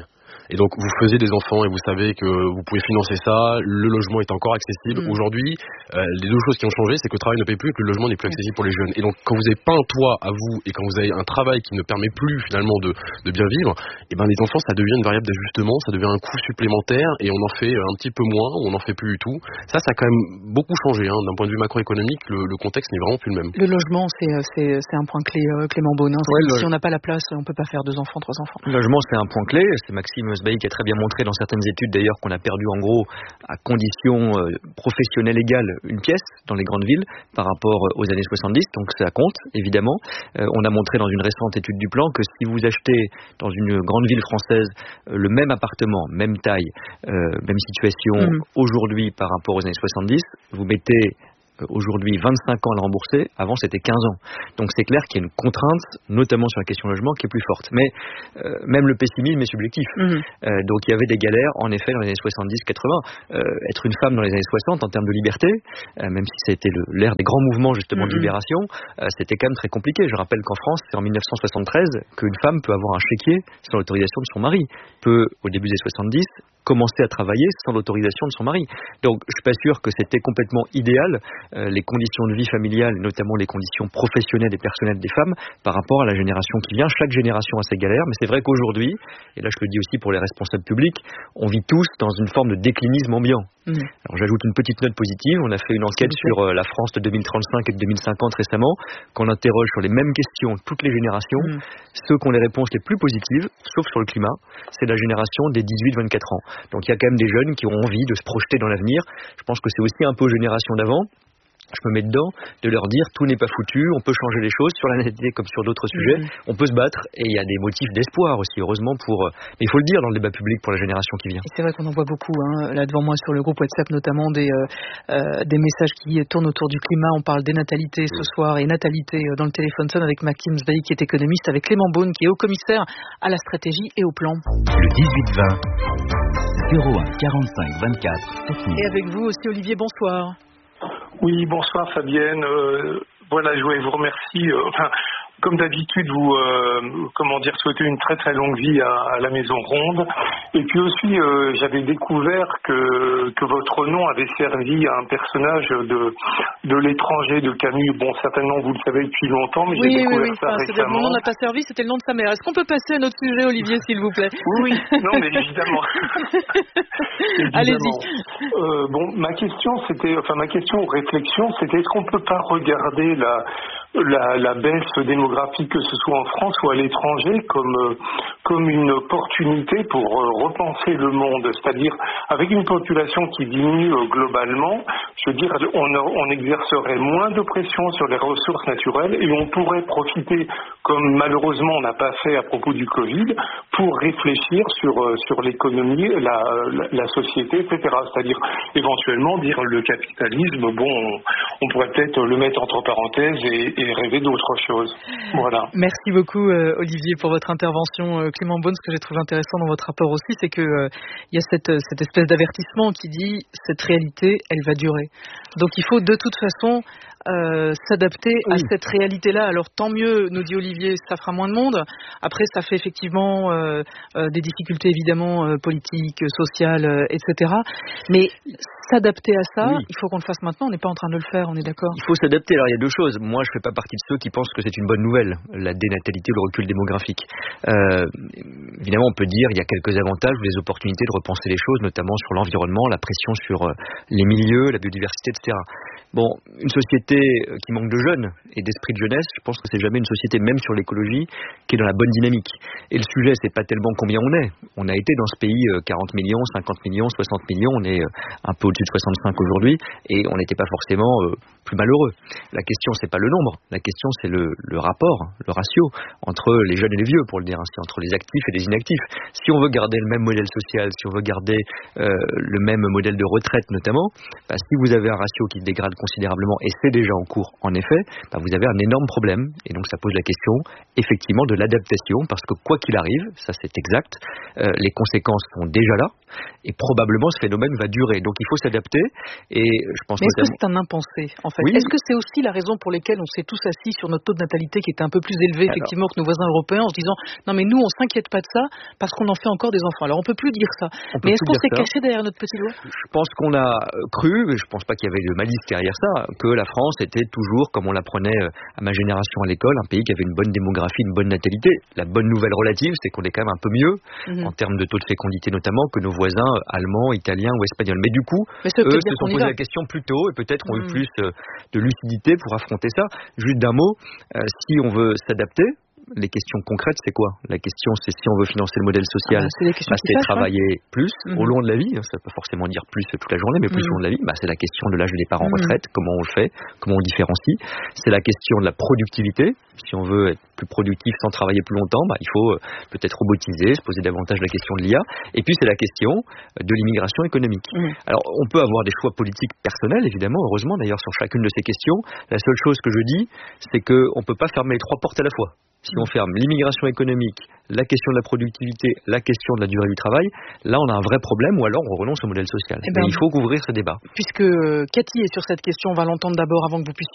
Et donc vous faisiez des enfants et vous savez que vous pouvez financer ça, le logement est encore accessible. Mmh. Aujourd'hui, euh, les deux choses qui ont changé, c'est que le travail ne paye plus et que le logement n'est plus accessible pour les jeunes. Et donc quand vous n'avez pas un toit à vous et quand vous avez un travail qui ne permet plus finalement de, de bien vivre, et ben les enfants ça devient une variable d'ajustement, ça devient un coût supplémentaire et on en fait un petit peu moins, on n'en fait plus du tout. Ça, ça a quand même beaucoup changé hein. D'un point de vue macroéconomique, le, le contexte n'est vraiment plus le même. Le logement, c'est, c'est, c'est un point clé, euh, Clément Beaune. Hein. Ouais, si le... on n'a pas la place, on ne peut pas faire deux enfants, trois enfants. Le logement, c'est un point clé. C'est Maxime Sbailly qui a très bien montré dans certaines études d'ailleurs qu'on a perdu en gros à conditions euh, professionnelles égales une pièce dans les grandes villes par rapport aux années soixante-dix. Donc ça compte, évidemment. Euh, on a montré dans une récente étude du plan que si vous achetez dans une grande ville française euh, le même appartement, même taille, euh, même situation mmh. aujourd'hui par rapport aux années soixante-dix, vous mettez aujourd'hui vingt-cinq ans à le rembourser, avant c'était quinze ans. Donc c'est clair qu'il y a une contrainte, notamment sur la question logement, qui est plus forte. Mais euh, même le pessimisme est subjectif. Mmh. Euh, donc il y avait des galères, en effet, dans les années soixante-dix quatre-vingts. Euh, être une femme dans les années soixante, en termes de liberté, euh, même si ça a été le, l'ère des grands mouvements justement mmh. de libération, euh, c'était quand même très compliqué. Je rappelle qu'en France, c'est en dix-neuf cent soixante-treize qu'une femme peut avoir un chéquier sans l'autorisation de son mari. Peut, au début des soixante-dix, commencer à travailler sans l'autorisation de son mari. Donc je suis pas sûr que c'était complètement idéal euh, les conditions de vie familiale, notamment les conditions professionnelles et personnelles des femmes par rapport à la génération qui vient. Chaque génération a ses galères, mais c'est vrai qu'aujourd'hui, et là je le dis aussi pour les responsables publics, on vit tous dans une forme de déclinisme ambiant. Mmh. Alors j'ajoute une petite note positive, on a fait une enquête sur euh, la France de deux mille trente-cinq et de deux mille cinquante récemment, qu'on interroge sur les mêmes questions toutes les générations. Mmh. Ceux qui ont les réponses les plus positives, sauf sur le climat, c'est la génération des dix-huit vingt-quatre ans. Donc il y a quand même des jeunes qui ont envie de se projeter dans l'avenir. Je pense que c'est aussi un peu génération d'avant. Je me mets dedans, de leur dire tout n'est pas foutu, on peut changer les choses sur la natalité comme sur d'autres sujets, mmh. on peut se battre et il y a des motifs d'espoir aussi, heureusement pour. Mais il faut le dire dans le débat public pour la génération qui vient. Et c'est vrai qu'on en voit beaucoup, hein, là devant moi sur le groupe WhatsApp notamment des euh, euh, des messages qui tournent autour du climat. On parle des natalités ce soir et natalité dans le téléphone sonne avec Maxime Sbailly qui est économiste, avec Clément Beaune qui est haut commissaire à la stratégie et au plan. Le dix-huit vingt, zéro un quarante-cinq vingt-quatre sept mille. Et avec vous aussi Olivier, bonsoir. Oui, bonsoir Fabienne. Euh, voilà, je voulais vous remercier. Euh, enfin, comme d'habitude, vous, euh, comment dire, souhaitez une très très longue vie à, à la Maison Ronde. Et puis aussi, euh, j'avais découvert que que votre nom avait servi à un personnage de de l'étranger de Camus. Bon, certainement vous le savez depuis longtemps, mais oui, j'ai découvert oui, oui. ça enfin, récemment. Mon nom n'a pas servi, c'était le nom de sa mère. Est-ce qu'on peut passer à notre sujet, Olivier, s'il vous plaît? Oui, oui. Non, mais évidemment. évidemment. Allez-y. Euh, bon, ma question, c'était, enfin ma question ou réflexion, c'était est-ce qu'on peut pas regarder la La, la baisse démographique, que ce soit en France ou à l'étranger, comme, euh, comme une opportunité pour euh, repenser le monde. C'est-à-dire, avec une population qui diminue euh, globalement, je veux dire, on, on exercerait moins de pression sur les ressources naturelles et on pourrait profiter, comme malheureusement on n'a pas fait à propos du Covid, pour réfléchir sur, euh, sur l'économie, la, la, la société, et cetera. C'est-à-dire, éventuellement, dire le capitalisme, bon, on, on pourrait peut-être le mettre entre parenthèses et et rêver d'autre chose. Voilà. Merci beaucoup euh, Olivier pour votre intervention. Euh, Clément Beaune, ce que j'ai trouvé intéressant dans votre rapport aussi, c'est que il euh, y a cette, cette espèce d'avertissement qui dit cette réalité, elle va durer. Donc il faut de toute façon euh, s'adapter oui. à cette réalité-là. Alors tant mieux, nous dit Olivier, ça fera moins de monde. Après, ça fait effectivement euh, euh, des difficultés évidemment euh, politiques, sociales, euh, et cetera. Mais s'adapter à ça, oui. il faut qu'on le fasse maintenant. On n'est pas en train de le faire, on est d'accord? Il faut s'adapter. Alors il y a deux choses. Moi, je fais pas partie de ceux qui pensent que c'est une bonne nouvelle, la dénatalité, le recul démographique. Euh, évidemment, on peut dire il y a quelques avantages ou des opportunités de repenser les choses, notamment sur l'environnement, la pression sur les milieux, la biodiversité, et cetera. Bon, une société qui manque de jeunes et d'esprit de jeunesse, je pense que c'est jamais une société, même sur l'écologie, qui est dans la bonne dynamique. Et le sujet, c'est pas tellement combien on est. On a été dans ce pays quarante millions, cinquante millions, soixante millions, on est un peu au-dessus de soixante-cinq aujourd'hui, et on n'était pas forcément plus malheureux. La question, c'est pas le nombre, la question, c'est le, le rapport, le ratio entre les jeunes et les vieux, pour le dire ainsi, entre les actifs et les inactifs. Si on veut garder le même modèle social, si on veut garder euh, le même modèle de retraite notamment, bah, si vous avez un ratio qui se dégrade considérablement, et c'est déjà en cours en effet, bah, vous avez un énorme problème, et donc ça pose la question effectivement de l'adaptation, parce que quoi qu'il arrive, ça c'est exact, euh, les conséquences sont déjà là, et probablement ce phénomène va durer, donc il faut s'adapter, et je pense Mais est-ce notamment... que c'est un impensé en fait? fait. Oui. Est-ce que c'est aussi la raison pour laquelle on s'est tous assis sur notre taux de natalité qui était un peu plus élevé, alors, effectivement, que nos voisins européens, en se disant non mais nous on s'inquiète pas de ça parce qu'on en fait encore des enfants. Alors on peut plus dire ça. Mais est-ce qu'on s'est caché derrière notre petit doigt? Je pense qu'on a cru, et je pense pas qu'il y avait de malice derrière ça, que la France était toujours, comme on l'apprenait à ma génération à l'école, un pays qui avait une bonne démographie, une bonne natalité. La bonne nouvelle relative, c'est qu'on est quand même un peu mieux mm-hmm. en termes de taux de fécondité notamment que nos voisins allemands, italiens ou espagnols. Mais du coup, mais eux se sont posé la question plus tôt et peut-être ont mm. eu plus de lucidité pour affronter ça. Juste d'un mot, euh, si on veut s'adapter, les questions concrètes, c'est quoi? La question, c'est si on veut financer le modèle social, ah, c'est, bah, c'est travailler hein. plus mm-hmm. au long de la vie. Ça peut forcément dire plus toute la journée, mais plus mm-hmm. au long de la vie. Bah, c'est la question de l'âge du départ en mm-hmm. retraite, comment on le fait, comment on le différencie. C'est la question de la productivité. Si on veut être plus productif sans travailler plus longtemps, bah, il faut euh, peut-être robotiser, se poser davantage la question de l'I A. Et puis, c'est la question de l'immigration économique. Mm-hmm. Alors, on peut avoir des choix politiques personnels, évidemment, heureusement, d'ailleurs, sur chacune de ces questions. La seule chose que je dis, c'est qu'on ne peut pas fermer les trois portes à la fois. Si on ferme l'immigration économique, la question de la productivité, la question de la durée du travail, là on a un vrai problème ou alors on renonce au modèle social. Eh ben, il faut couvrir ce débat. Puisque Cathy est sur cette question, on va l'entendre d'abord avant que vous puissiez